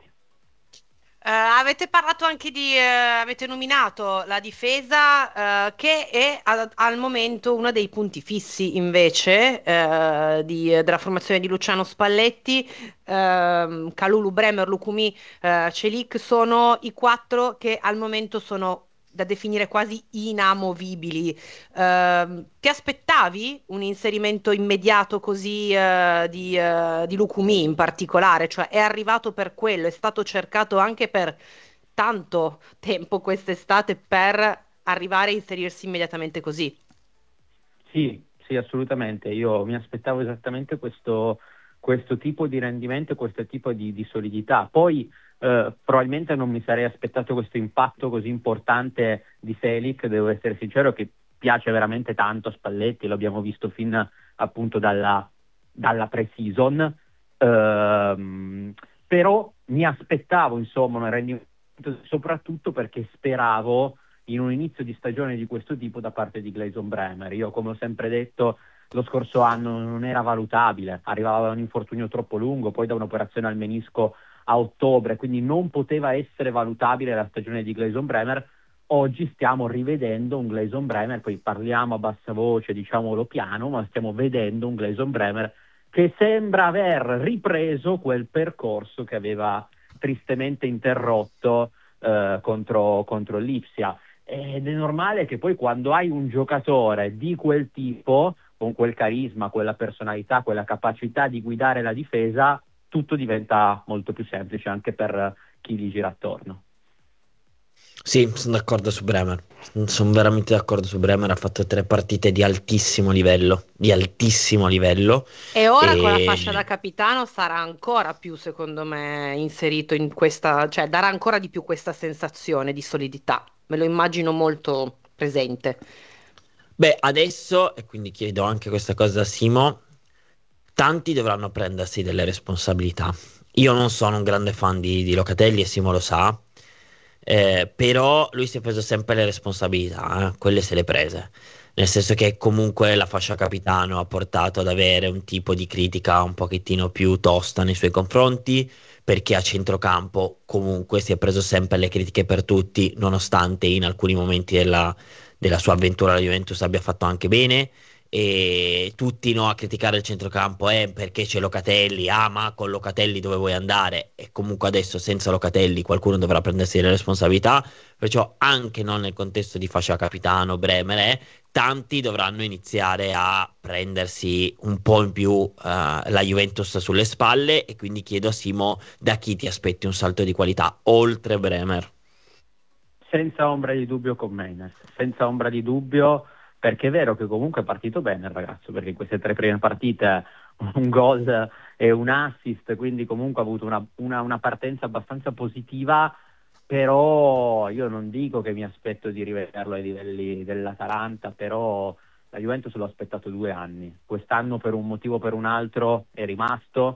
Uh, avete parlato anche di, uh, avete nominato la difesa, uh, che è al, al momento uno dei punti fissi invece uh, di, della formazione di Luciano Spalletti. uh, Kalulu, Bremer, Lukumi, uh, Celik sono i quattro che al momento sono da definire quasi inamovibili. Uh, ti aspettavi un inserimento immediato così uh, di, uh, di Lukumi in particolare? Cioè è arrivato per quello, è stato cercato anche per tanto tempo quest'estate per arrivare a inserirsi immediatamente così? Sì, sì, assolutamente. Io mi aspettavo esattamente questo, questo tipo di rendimento, questo tipo di, di solidità. Poi Uh, probabilmente non mi sarei aspettato questo impatto così importante di Selic, devo essere sincero, che piace veramente tanto a Spalletti, lo abbiamo visto fin appunto dalla, dalla pre-season, uh, però mi aspettavo insomma un rendimento, soprattutto perché speravo in un inizio di stagione di questo tipo da parte di Gleison Bremer. Io, come ho sempre detto, lo scorso anno non era valutabile, arrivava da un infortunio troppo lungo, poi da un'operazione al menisco a ottobre, quindi non poteva essere valutabile la stagione di Gleison Bremer. Oggi stiamo rivedendo un Gleison Bremer, poi parliamo a bassa voce, diciamolo piano, ma stiamo vedendo un Gleison Bremer che sembra aver ripreso quel percorso che aveva tristemente interrotto eh, contro, contro l'Ipsia. Ed è normale che poi quando hai un giocatore di quel tipo, con quel carisma, quella personalità, quella capacità di guidare la difesa, tutto diventa molto più semplice anche per chi gli gira attorno. Sì, sono d'accordo su Bremer, sono veramente d'accordo su Bremer, ha fatto tre partite di altissimo livello, di altissimo livello. E ora e... con la fascia da capitano sarà ancora più, secondo me, inserito in questa, cioè darà ancora di più questa sensazione di solidità, me lo immagino molto presente. Beh, adesso, e quindi chiedo anche questa cosa a Simo, tanti dovranno prendersi delle responsabilità. Io non sono un grande fan di, di Locatelli e Simo lo sa, eh, però lui si è preso sempre le responsabilità, eh, quelle se le prese. Nel senso che comunque la fascia capitano ha portato ad avere un tipo di critica un pochettino più tosta nei suoi confronti, perché a centrocampo comunque si è preso sempre le critiche per tutti, nonostante in alcuni momenti della, della sua avventura alla Juventus abbia fatto anche bene. E tutti no a criticare il centrocampo eh, perché c'è Locatelli, ah ma con Locatelli dove vuoi andare? E comunque adesso senza Locatelli qualcuno dovrà prendersi le responsabilità, perciò anche non nel contesto di fascia capitano Bremer eh, tanti dovranno iniziare a prendersi un po' in più uh, la Juventus sulle spalle. E quindi chiedo a Simo, da chi ti aspetti un salto di qualità oltre Bremer? Senza ombra di dubbio con Menes, senza ombra di dubbio, perché è vero che comunque è partito bene il ragazzo, perché in queste tre prime partite un gol e un assist, quindi comunque ha avuto una, una, una partenza abbastanza positiva, però io non dico che mi aspetto di rivederlo ai livelli dell'Atalanta, però la Juventus l'ho aspettato due anni, quest'anno per un motivo o per un altro è rimasto,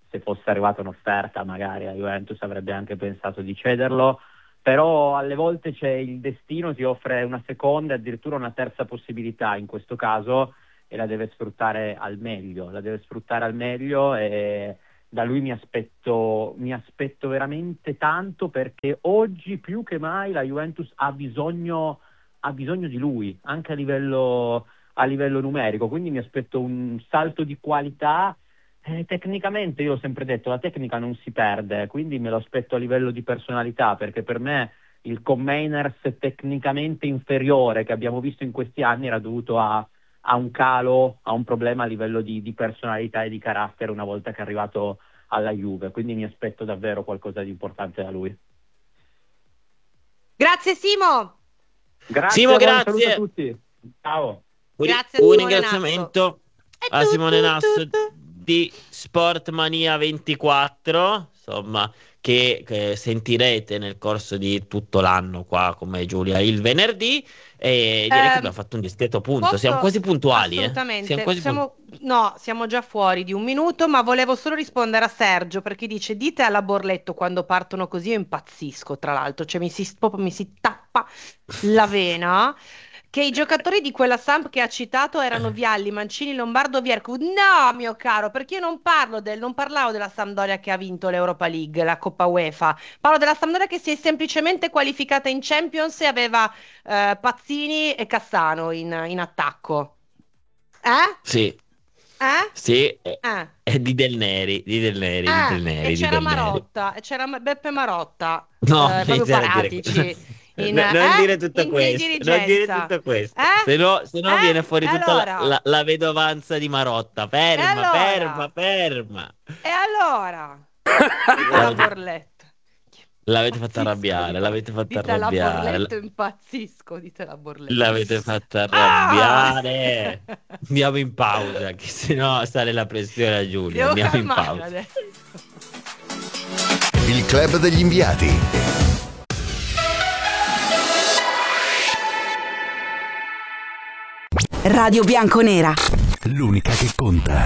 se fosse arrivata un'offerta magari la Juventus avrebbe anche pensato di cederlo, però alle volte c'è il destino, ti offre una seconda e addirittura una terza possibilità in questo caso, e la deve sfruttare al meglio, la deve sfruttare al meglio e da lui mi aspetto, mi aspetto veramente tanto, perché oggi più che mai la Juventus ha bisogno, ha bisogno di lui, anche a livello, a livello numerico, quindi mi aspetto un salto di qualità. Eh, tecnicamente, io ho sempre detto, la tecnica non si perde, quindi me lo aspetto a livello di personalità, perché per me il Koemeiners tecnicamente inferiore che abbiamo visto in questi anni era dovuto a ha un calo, ha un problema a livello di, di personalità e di carattere una volta che è arrivato alla Juve, quindi mi aspetto davvero qualcosa di importante da lui. Grazie Simo! Grazie, Simo, a voi, grazie. saluto a tutti. Ciao. Un, Grazie a un Simone ringraziamento Nasso. a E tu, Simone tu, Nasso tu, tu. di Sportmania ventiquattro, insomma, che, che sentirete nel corso di tutto l'anno qua come Giulia il venerdì, e direi Eh, che abbiamo fatto un discreto punto, posso- siamo quasi puntuali. eh. Assolutamente. Siamo quasi Siamo- no, siamo già fuori di un minuto, ma volevo solo rispondere a Sergio perché dice: dite alla Borletto quando partono così, io impazzisco, tra l'altro, cioè mi si, proprio mi si tappa la vena. Che i giocatori di quella Samp che ha citato erano Vialli, Mancini, Lombardo, Viercu. No, mio caro, perché io non parlo del, non parlavo della Sampdoria che ha vinto l'Europa League, la Coppa UEFA. Parlo della Sampdoria che si è semplicemente qualificata in Champions e aveva eh, Pazzini e Cassano in, in attacco. Eh? Sì, Eh? sì, è, Eh. è di Del Neri, di Del Neri, Eh, di Del Neri, e di c'era Del Neri. Marotta, e c'era Ma- Beppe Marotta, No, eh, proprio iniziare a dire paratici. questo. In, No, non eh? dire tutto in questo, non dire dirigenza. tutto questo, Eh? se no, se no Eh? viene fuori E tutta la- allora? la, la vedovanza di Marotta. Ferma, E allora? ferma, ferma. E allora? La Borletto. L'avete fatta Impazzisco, arrabbiare, dite- l'avete fatta dite alla arrabbiare. Borletto, impazzisco, dite la Borletto. L'avete fatta Ah! arrabbiare. Andiamo in pausa, che sennò sale la pressione a Giulia. Devo Andiamo in calmare pausa. adesso. Il club degli inviati. Radio Bianconera. L'unica che conta.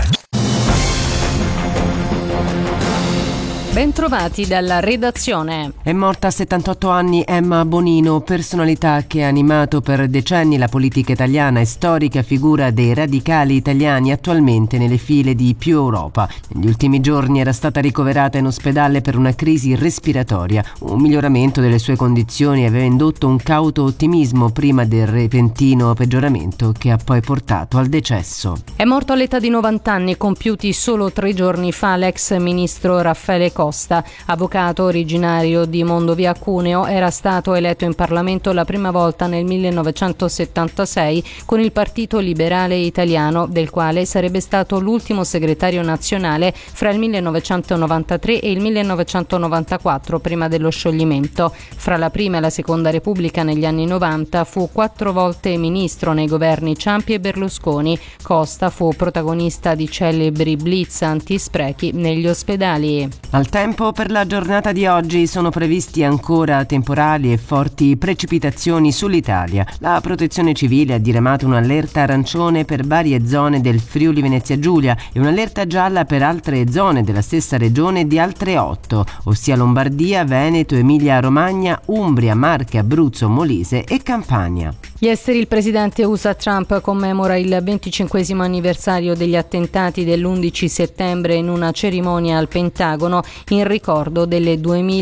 Bentrovati dalla redazione. È morta a settantotto anni Emma Bonino, personalità che ha animato per decenni la politica italiana e storica figura dei radicali italiani attualmente nelle file di Più Europa. Negli ultimi giorni era stata ricoverata in ospedale per una crisi respiratoria. Un miglioramento delle sue condizioni aveva indotto un cauto ottimismo prima del repentino peggioramento che ha poi portato al decesso. È morto all'età di novanta anni, compiuti solo tre giorni fa, l'ex ministro Raffaele Costa. Avvocato originario di Mondovia Cuneo, era stato eletto in Parlamento la prima volta nel millenovecentosettantasei con il Partito Liberale Italiano, del quale sarebbe stato l'ultimo segretario nazionale fra il millenovecentonovantatré e il millenovecentonovantaquattro, prima dello scioglimento. Fra la prima e la seconda Repubblica negli anni novanta fu quattro volte ministro nei governi Ciampi e Berlusconi. Costa fu protagonista di celebri blitz antisprechi negli ospedali. Al tempo, per la giornata di oggi sono previsti ancora temporali e forti precipitazioni sull'Italia. La Protezione Civile ha diramato un'allerta arancione per varie zone del Friuli Venezia Giulia e un'allerta gialla per altre zone della stessa regione di altre otto, ossia Lombardia, Veneto, Emilia Romagna, Umbria, Marche, Abruzzo, Molise e Campania. Gli esteri, il presidente U S A Trump commemora il venticinquesimo anniversario degli attentati dell'undici settembre in una cerimonia al Pentagono in ricordo delle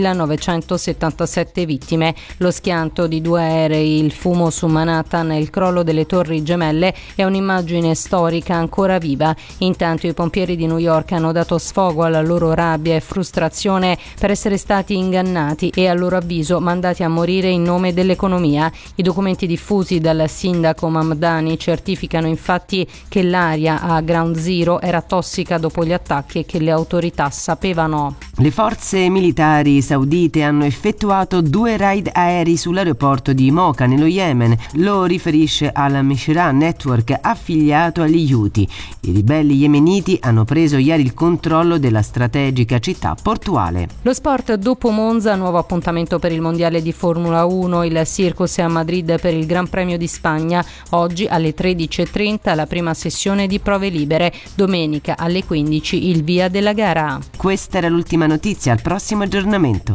duemilanovecentosettantasette vittime. Lo schianto di due aerei, il fumo su Manhattan e il crollo delle torri gemelle è un'immagine storica ancora viva. Intanto i pompieri di New York hanno dato sfogo alla loro rabbia e frustrazione per essere stati ingannati e, a loro avviso, mandati a morire in nome dell'economia. I documenti diffusi dal sindaco Mamdani certificano infatti che l'aria a Ground Zero era tossica dopo gli attacchi e che le autorità sapevano. Le forze militari saudite hanno effettuato due raid aerei sull'aeroporto di Mocha nello Yemen, lo riferisce Al-Mishra Network affiliato agli Houthi. I ribelli yemeniti hanno preso ieri il controllo della strategica città portuale. Lo sport dopo Monza, nuovo appuntamento per il mondiale di Formula uno, il Circus è a Madrid per il Gran Premio Premio di Spagna. Oggi alle tredici e trenta la prima sessione di prove libere, domenica alle quindici il via della gara. Questa era l'ultima notizia, al prossimo aggiornamento.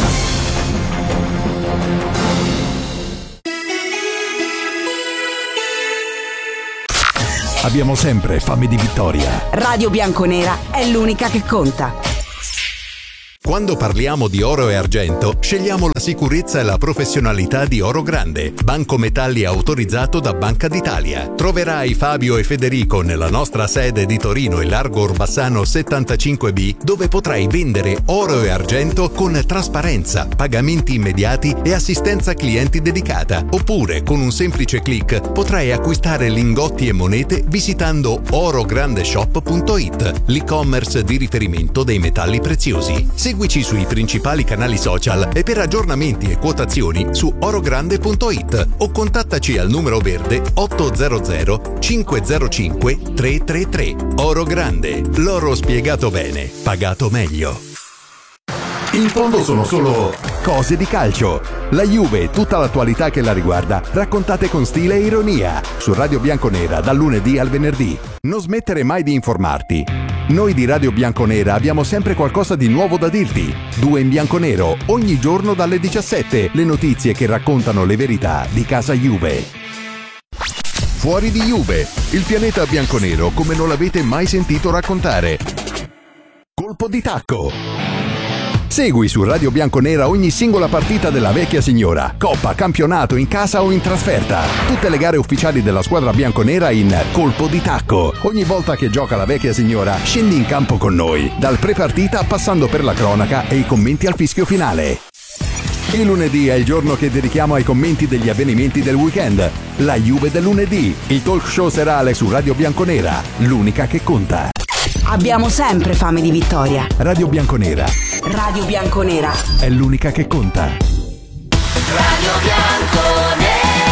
Abbiamo sempre fame di vittoria. Radio Bianconera è l'unica che conta. Quando parliamo di oro e argento, scegliamo la sicurezza e la professionalità di Oro Grande, banco metalli autorizzato da Banca d'Italia. Troverai Fabio e Federico nella nostra sede di Torino e Largo Orbassano settantacinque B, dove potrai vendere oro e argento con trasparenza, pagamenti immediati e assistenza clienti dedicata. Oppure, con un semplice click, potrai acquistare lingotti e monete visitando orograndeshop punto it, l'e-commerce di riferimento dei metalli preziosi. Seguici sui principali canali social e per aggiornamenti e quotazioni su orogrande punto it o contattaci al numero verde otto zero zero cinque zero cinque tre tre tre. Oro Grande, l'oro spiegato bene, pagato meglio. In fondo sono solo cose di calcio. La Juve e tutta l'attualità che la riguarda, raccontate con stile e ironia, su Radio Bianconera dal lunedì al venerdì. Non smettere mai di informarti. Noi di Radio Bianconera abbiamo sempre qualcosa di nuovo da dirti. Due in bianconero, ogni giorno dalle diciassette, le notizie che raccontano le verità di casa Juve. Fuori di Juve, il pianeta bianconero come non l'avete mai sentito raccontare. Colpo di tacco. Segui su Radio Bianconera ogni singola partita della vecchia signora, coppa, campionato, in casa o in trasferta. Tutte le gare ufficiali della squadra bianconera in Colpo di Tacco. Ogni volta che gioca la vecchia signora, scendi in campo con noi, dal pre-partita passando per la cronaca e i commenti al fischio finale. Il lunedì è il giorno che dedichiamo ai commenti degli avvenimenti del weekend. La Juve del lunedì, il talk show serale su Radio Bianconera, l'unica che conta. Abbiamo sempre fame di vittoria. Radio Bianconera. Radio Bianconera è l'unica che conta. Radio Bianconera.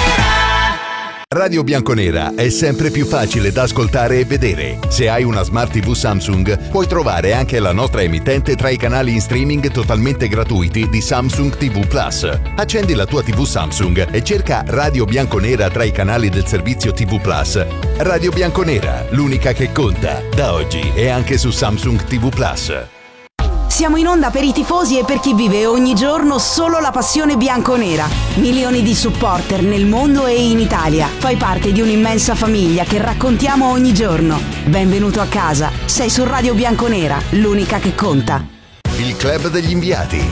Radio Bianconera è sempre più facile da ascoltare e vedere. Se hai una Smart tivù Samsung, puoi trovare anche la nostra emittente tra i canali in streaming totalmente gratuiti di Samsung tivù Plus. Accendi la tua tivù Samsung e cerca Radio Bianconera tra i canali del servizio tivù Plus. Radio Bianconera, l'unica che conta, da oggi e anche su Samsung tivù Plus. Siamo in onda per i tifosi e per chi vive ogni giorno solo la passione bianconera. Milioni di supporter nel mondo e in Italia. Fai parte di un'immensa famiglia che raccontiamo ogni giorno. Benvenuto a casa. Sei su Radio Bianconera, l'unica che conta. Il club degli inviati.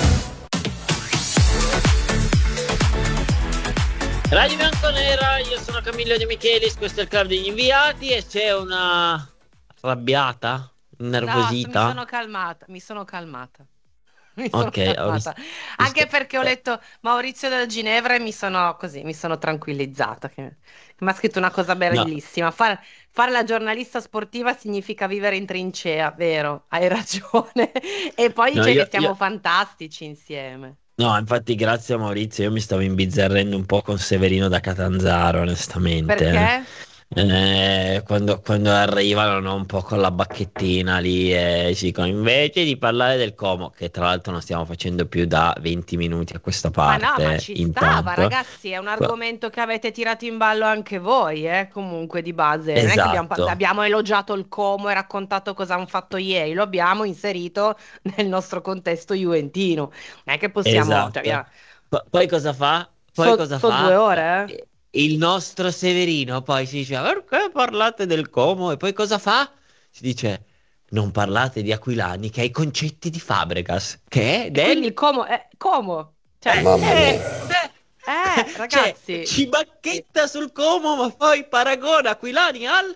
Radio Bianconera, io sono Camillo De Michelis, questo è il club degli inviati e c'è una arrabbiata, nervosita. No, mi sono calmata, mi sono calmata. Mi sono Ok, calmata. ho visto- Anche visto- perché ho letto Maurizio da Ginevra e mi sono così, mi sono tranquillizzata. Che, che mi ha scritto una cosa bellissima. Far- fare la giornalista sportiva significa vivere in trincea, vero? Hai ragione. E poi No, dice io- che siamo io- fantastici insieme. No, infatti grazie a Maurizio, io mi stavo imbizzarrendo un po' con Severino da Catanzaro, onestamente. Perché? Eh, quando, quando arrivano un po' con la bacchettina lì e si dicono invece di parlare del Como, che tra l'altro non stiamo facendo più da venti minuti a questa Ma parte. no, ma ci intanto. stava, ragazzi, è un argomento che avete tirato in ballo anche voi, eh, comunque di base. Non è che abbiamo, Esatto. abbiamo elogiato il Como e raccontato cosa hanno fatto ieri, lo abbiamo inserito nel nostro contesto juventino. Non è che possiamo... Esatto. cioè, abbiamo- P- poi cosa fa? Poi So- cosa so fa? due ore, eh? Il nostro Severino poi si dice perché parlate del Como? E poi cosa fa? Si dice non parlate di Aquilani che ha i concetti di Fabregas, che è del... Quindi il Como... è Como! Cioè, Mamma eh, mia. eh, ragazzi... Cioè, ci bacchetta sul Como ma poi paragona Aquilani al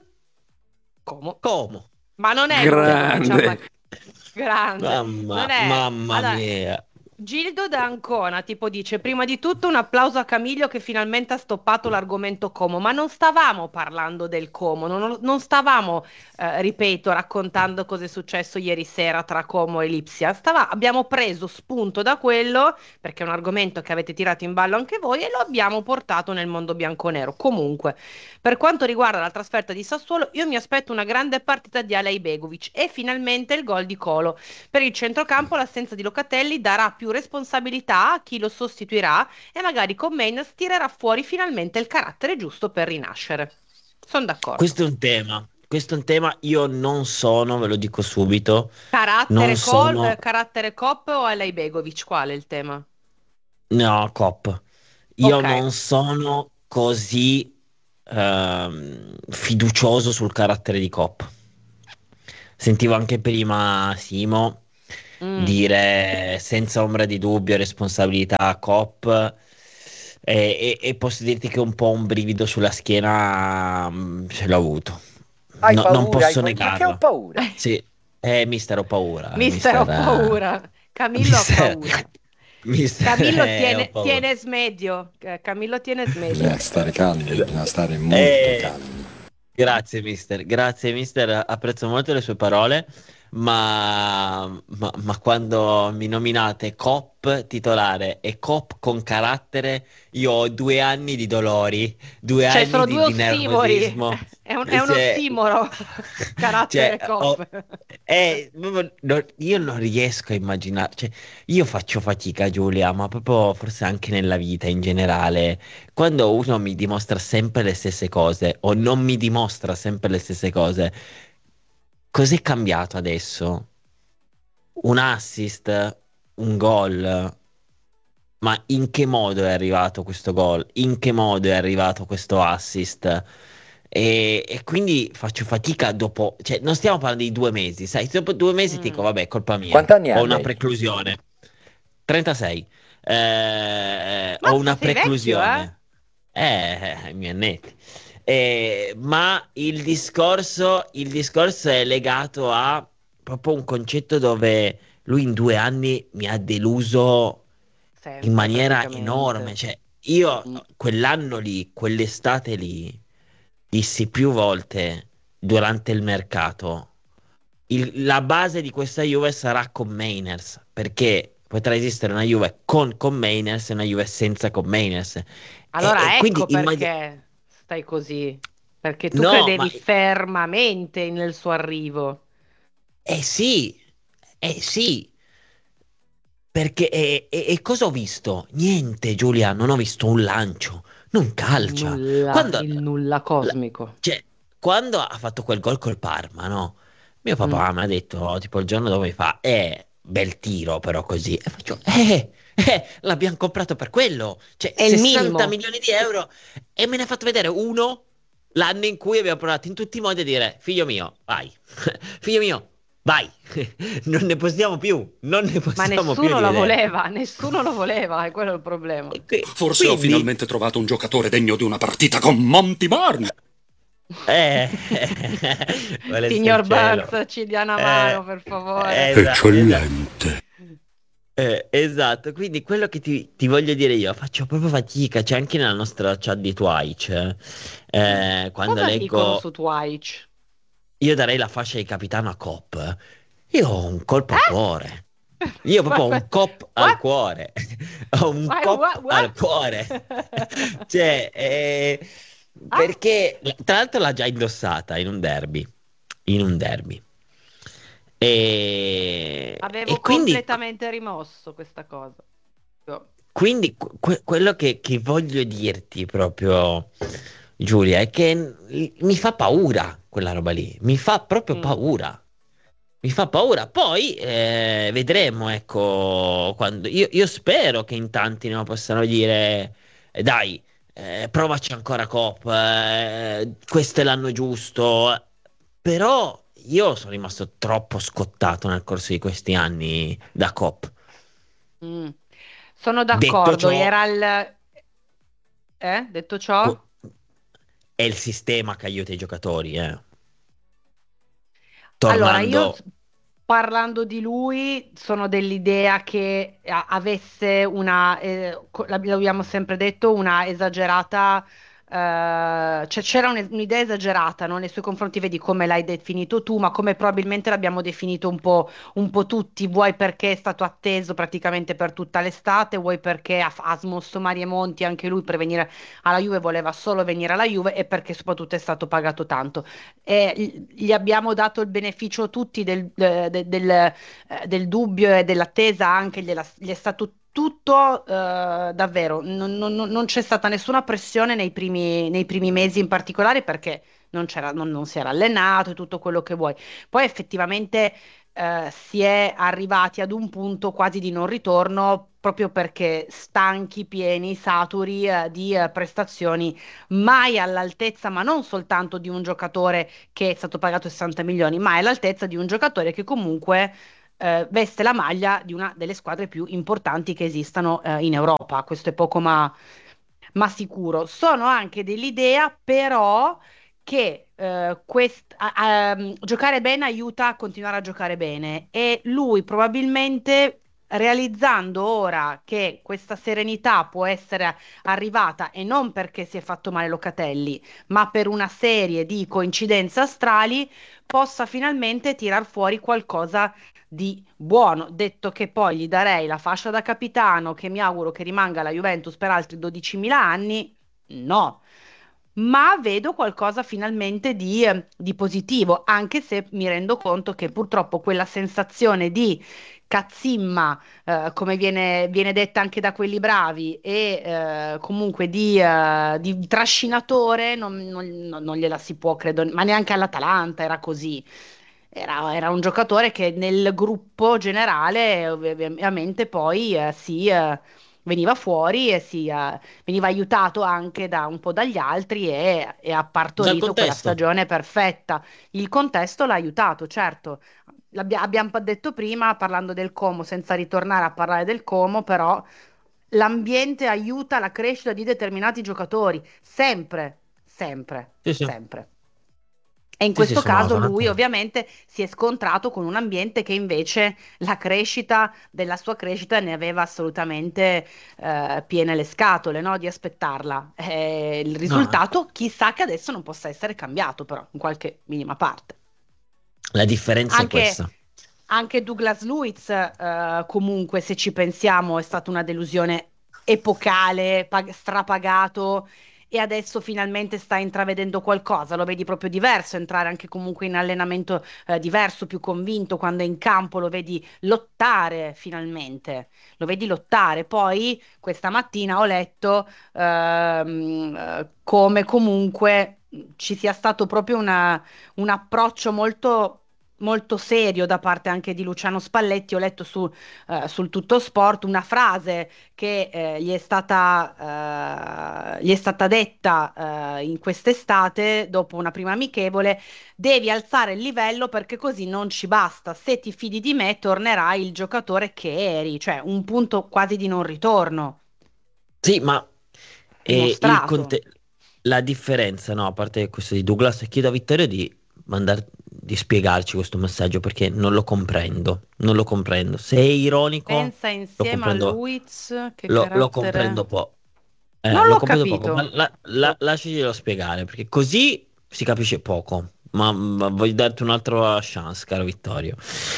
Como. Como. Ma non è... Grande. diciamo, grande. Mamma, Non è- mamma allora, mia. Gildo da Ancona tipo dice prima di tutto un applauso a Camiglio che finalmente ha stoppato l'argomento Como, ma non stavamo parlando del Como, non, non stavamo, eh, ripeto, raccontando cosa è successo ieri sera tra Como e Lipsia, Stava, abbiamo preso spunto da quello perché è un argomento che avete tirato in ballo anche voi e lo abbiamo portato nel mondo bianconero. Comunque, per quanto riguarda la trasferta di Sassuolo, io mi aspetto una grande partita di Alej Begovic e finalmente il gol di Colo. Per il centrocampo l'assenza di Locatelli darà più più responsabilità a chi lo sostituirà e magari con Mainz tirerà fuori finalmente il carattere giusto per rinascere. Sono d'accordo. Questo è un tema. Questo è un tema, io non sono, ve lo dico subito, Carattere, non col, sono, eh, carattere Cop o Alej Begovic? Qual è il tema? no, Cop. Io Ok. non sono così ehm, fiducioso sul carattere di Cop. Sentivo anche prima Simo Mm. dire senza ombra di dubbio responsabilità a Cop e, e- e posso dirti che un po' un brivido sulla schiena mm, ce l'ho avuto. Hai No- paura, non hai posso paura. Ma che ho negarlo. paura? Sì, eh, mister ho paura. Mister, ho Mister, eh, paura. Camillo ha mister, paura. mister, Camillo eh, ho tiene, paura. tiene smedio. Eh, Camillo tiene smedio. Bisogna stare calmi, bisogna stare molto Eh, calmi. Grazie mister, grazie mister, apprezzo molto le sue parole, ma, ma- ma quando mi nominate Cop titolare e Cop con carattere, io ho due anni di dolori, due Cioè, anni sono di, due di ossimori. nervosismo. È un, è un Cioè, ossimoro. Carattere cioè, ho- Cop. eh, proprio non- io non riesco a immaginare, cioè, io faccio fatica, Giulia, ma proprio forse anche nella vita in generale, quando uno mi dimostra sempre le stesse cose o non mi dimostra sempre le stesse cose, cos'è cambiato adesso? Un assist, un gol, ma in che modo è arrivato questo gol? In che modo è arrivato questo assist? E, e quindi faccio fatica dopo, cioè non stiamo parlando di due mesi, sai, dopo due mesi ti dico, vabbè, è colpa mia, Quanti anni ha ho una lei? preclusione, trentasei, eh, Mazza, ho una sei vecchio, preclusione, eh, i miei annetti. Eh, ma il discorso, il discorso è legato a proprio un concetto dove lui in due anni mi ha deluso Sempre, in maniera praticamente. enorme. Cioè, io Mm. quell'anno lì, quell'estate lì, dissi più volte durante il mercato, il- la base di questa Juve sarà con Mainers, perché potrà esistere una Juve con con Mainers e una Juve senza con Mainers. Allora E, e ecco quindi immagini- perché stai così. Perché tu No, credevi ma fermamente nel suo arrivo. eh sì, eh sì, perché e, e- e cosa ho visto? Niente, Giulia, non ho visto un lancio, non calcia. Nulla, Quando, il nulla cosmico. cioè, quando ha fatto quel gol col Parma, no? Mio papà mi ha detto, tipo il giorno dopo mi fa, eh, bel tiro però così. E faccio, eh, eh, l'abbiamo comprato per quello. Cioè, È il sessanta minimo. milioni di euro. E me ne ha fatto vedere uno l'anno in cui abbiamo provato in tutti i modi a dire, figlio mio, vai. Figlio mio, vai. Non ne possiamo più. Non ne Ma possiamo più nessuno di lo vedere. voleva, nessuno lo voleva, è quello il problema. Forse ho Quindi- finalmente trovato un giocatore degno di una partita con Monty Barnes. Eh, volesse Signor il cielo. Burns, ci dia una Eh, mano, per favore. esatto, esatto. Eh, esatto, quindi quello che ti, ti voglio dire io, faccio proprio fatica, c'è anche nella nostra chat di Twitch, eh, quando Cosa dicono leggo, su Twitch? io darei la fascia di capitano a Cop, io ho un colpo al cuore, io proprio ho un What? cop al cuore, ho un Why, cop what, what? al cuore, cioè, eh, perché tra l'altro l'ha già indossata in un derby, in un derby. E, Avevo e quindi, completamente rimosso questa cosa. Io- quindi que- quello che, che voglio dirti proprio, Giulia, è che n- mi fa paura quella roba lì, mi fa proprio Mm. paura. Mi fa paura. Poi eh, vedremo, ecco, quando io, io spero che in tanti no, possano dire, eh, dai, eh, provaci ancora Cop, eh, questo è l'anno giusto. Però io sono rimasto troppo scottato nel corso di questi anni da Cop. Mm. Sono Detto d'accordo, ciò, era il... Eh? Detto ciò? co- è il sistema che aiuta i giocatori, eh. Allora, io Tornando, s- parlando di lui sono dell'idea che a- avesse una, eh, co- l'ab- l'abbiamo sempre detto, una esagerata Uh, cioè c'era un- un'idea esagerata, no, nei suoi confronti, vedi come l'hai definito tu, ma come probabilmente l'abbiamo definito un po', un po' tutti, vuoi perché è stato atteso praticamente per tutta l'estate, vuoi perché ha, ha smosso mari e monti anche lui per venire alla Juve, voleva solo venire alla Juve, e perché soprattutto è stato pagato tanto. E gli gli abbiamo dato il beneficio tutti del, de- de- del, eh, del dubbio e dell'attesa, anche gliela- gli è stato tutto, eh, davvero, non, non- non- non c'è stata nessuna pressione nei primi, nei primi mesi in particolare, perché non c'era, non, non si era allenato e tutto quello che vuoi. Poi effettivamente eh, si è arrivati ad un punto quasi di non ritorno, proprio perché stanchi, pieni, saturi eh, di eh, prestazioni mai all'altezza, ma non soltanto di un giocatore che è stato pagato sessanta milioni, ma è all'altezza di un giocatore che comunque eh, veste la maglia di una delle squadre più importanti che esistano eh, in Europa. Questo è poco ma, ma sicuro. Sono anche dell'idea, però, che eh, quest- a- a- giocare bene aiuta a continuare a giocare bene, e lui probabilmente, realizzando ora che questa serenità può essere arrivata, e non perché si è fatto male Locatelli, ma per una serie di coincidenze astrali, possa finalmente tirar fuori qualcosa di buono. Detto che poi gli darei la fascia da capitano, che mi auguro che rimanga alla Juventus per altri dodicimila anni, no. Ma vedo qualcosa finalmente di, eh, di positivo, anche se mi rendo conto che purtroppo quella sensazione di cazzimma, eh, come viene, viene detta anche da quelli bravi, e eh, comunque di, eh, di trascinatore, non, non- non- non gliela si può, credo, ma neanche all'Atalanta era così. Era, era un giocatore che nel gruppo generale ov- ovviamente poi eh, si, eh, veniva fuori e si, eh, veniva aiutato anche da un po' dagli altri, e, e ha Dal partorito quella contesto. stagione perfetta. Il contesto l'ha aiutato, certo. L'abbia- abbiamo detto prima, parlando del Como, senza ritornare a parlare del Como, però l'ambiente aiuta la crescita di determinati giocatori, sempre, sempre, Sì, sì. sempre. E in Sì, sì, questo sono, caso sono lui d'accordo. ovviamente si è scontrato con un ambiente che invece la crescita della sua crescita ne aveva assolutamente eh, piene le scatole, no? Di aspettarla. Eh, il No, risultato, chissà che adesso non possa essere cambiato, però, in qualche minima parte. la differenza è Anche, questa. anche Douglas Luiz, eh, comunque, se ci pensiamo, è stata una delusione epocale, pag- strapagato, e adesso finalmente sta intravedendo qualcosa. Lo vedi proprio diverso, entrare anche comunque in allenamento eh, diverso, più convinto, quando è in campo lo vedi lottare finalmente, lo vedi lottare. Poi questa mattina ho letto ehm, eh, come comunque ci sia stato proprio una- un approccio molto molto serio da parte anche di Luciano Spalletti. Ho letto su, eh, sul Tutto Sport una frase che eh, gli è stata, eh, gli è stata detta eh, in quest'estate dopo una prima amichevole: devi alzare il livello perché così non ci basta, se ti fidi di me tornerai il giocatore che eri, cioè un punto quasi di non ritorno Sì, ma eh, il dimostrato. conte- la differenza, no, a parte questo di Douglas, chiedo a Vittorio di mandar- di spiegarci questo messaggio, perché non lo comprendo, non lo comprendo. Se è ironico, Pensa lo insieme a comprendo, Luiz che lo, lo carattere. comprendo po'. Eh, Non lo l'ho comprendo poco, ma capito. la, la, lasciaglielo spiegare, perché così si capisce poco. Ma, ma voglio darti un'altra chance, caro Vittorio.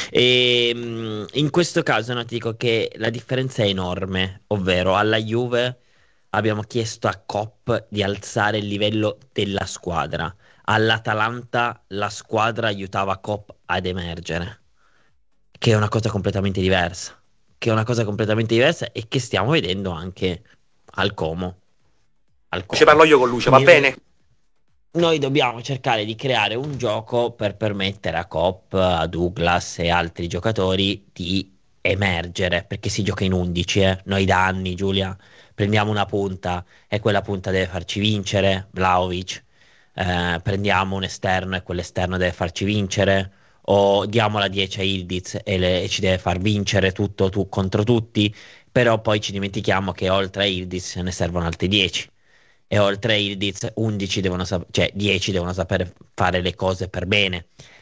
E, mh, in questo caso, no, ti dico che la differenza è enorme, ovvero alla Juve abbiamo chiesto a Kopp di alzare il livello della squadra. All'Atalanta la squadra aiutava Kopp ad emergere, che è una cosa completamente diversa, che è una cosa completamente diversa e che stiamo vedendo anche al Como. Al Ci Como. parlo io con Lucio, va Quindi bene? noi dobbiamo cercare di creare un gioco per permettere a Kopp, a Douglas e altri giocatori di emergere, perché si gioca in undici, eh. Noi da anni, Giulia, prendiamo una punta e quella punta deve farci vincere, Vlahovic. Eh, prendiamo un esterno e quell'esterno deve farci vincere, o diamo la dieci a Ildiz e, le- e ci deve far vincere tutto tu contro tutti, però poi ci dimentichiamo che oltre a Ildiz ne servono altri dieci, e oltre a Ildiz undici devono sap- cioè dieci devono sapere fare le cose per bene,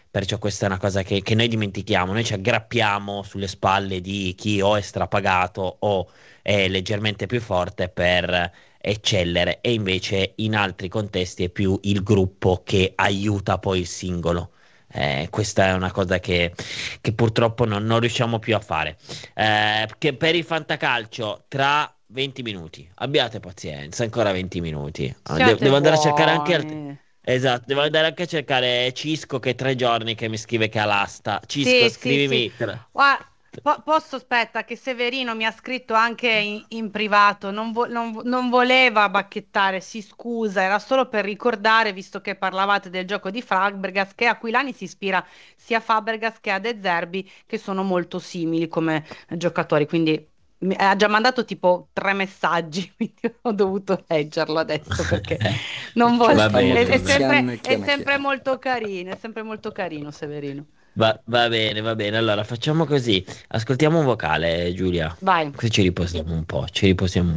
perciò questa è una cosa che, che noi dimentichiamo, noi ci aggrappiamo sulle spalle di chi o è strapagato o è leggermente più forte per eccellere, e invece in altri contesti è più il gruppo che aiuta poi il singolo. Eh, questa è una cosa che, che purtroppo non, non riusciamo più a fare. Eh, che per il fantacalcio tra venti minuti, abbiate pazienza, ancora venti minuti. Siate De- devo andare a cercare anche buoni. alt- esatto, devo andare anche a cercare Cisco, che è tre giorni che mi scrive che ha l'asta. Cisco, Sì, sì, scrivimi. sì. Guarda, po- posso, aspetta, che Severino mi ha scritto anche in, in privato, non, vo- non vo- non voleva bacchettare, si scusa, era solo per ricordare, visto che parlavate del gioco di Fabregas, che Aquilani si ispira sia a Fabregas che a De Zerbi, che sono molto simili come giocatori, quindi mi ha già mandato tipo tre messaggi, quindi ho dovuto leggerlo adesso perché non vuole, Va bene. è, è sempre, Chiama, è chiama, sempre chiama. molto carino, è sempre molto carino Severino. Va, va bene, va bene. Allora facciamo così. Ascoltiamo un vocale, Giulia. Vai. Così ci riposiamo un po'. Ci riposiamo un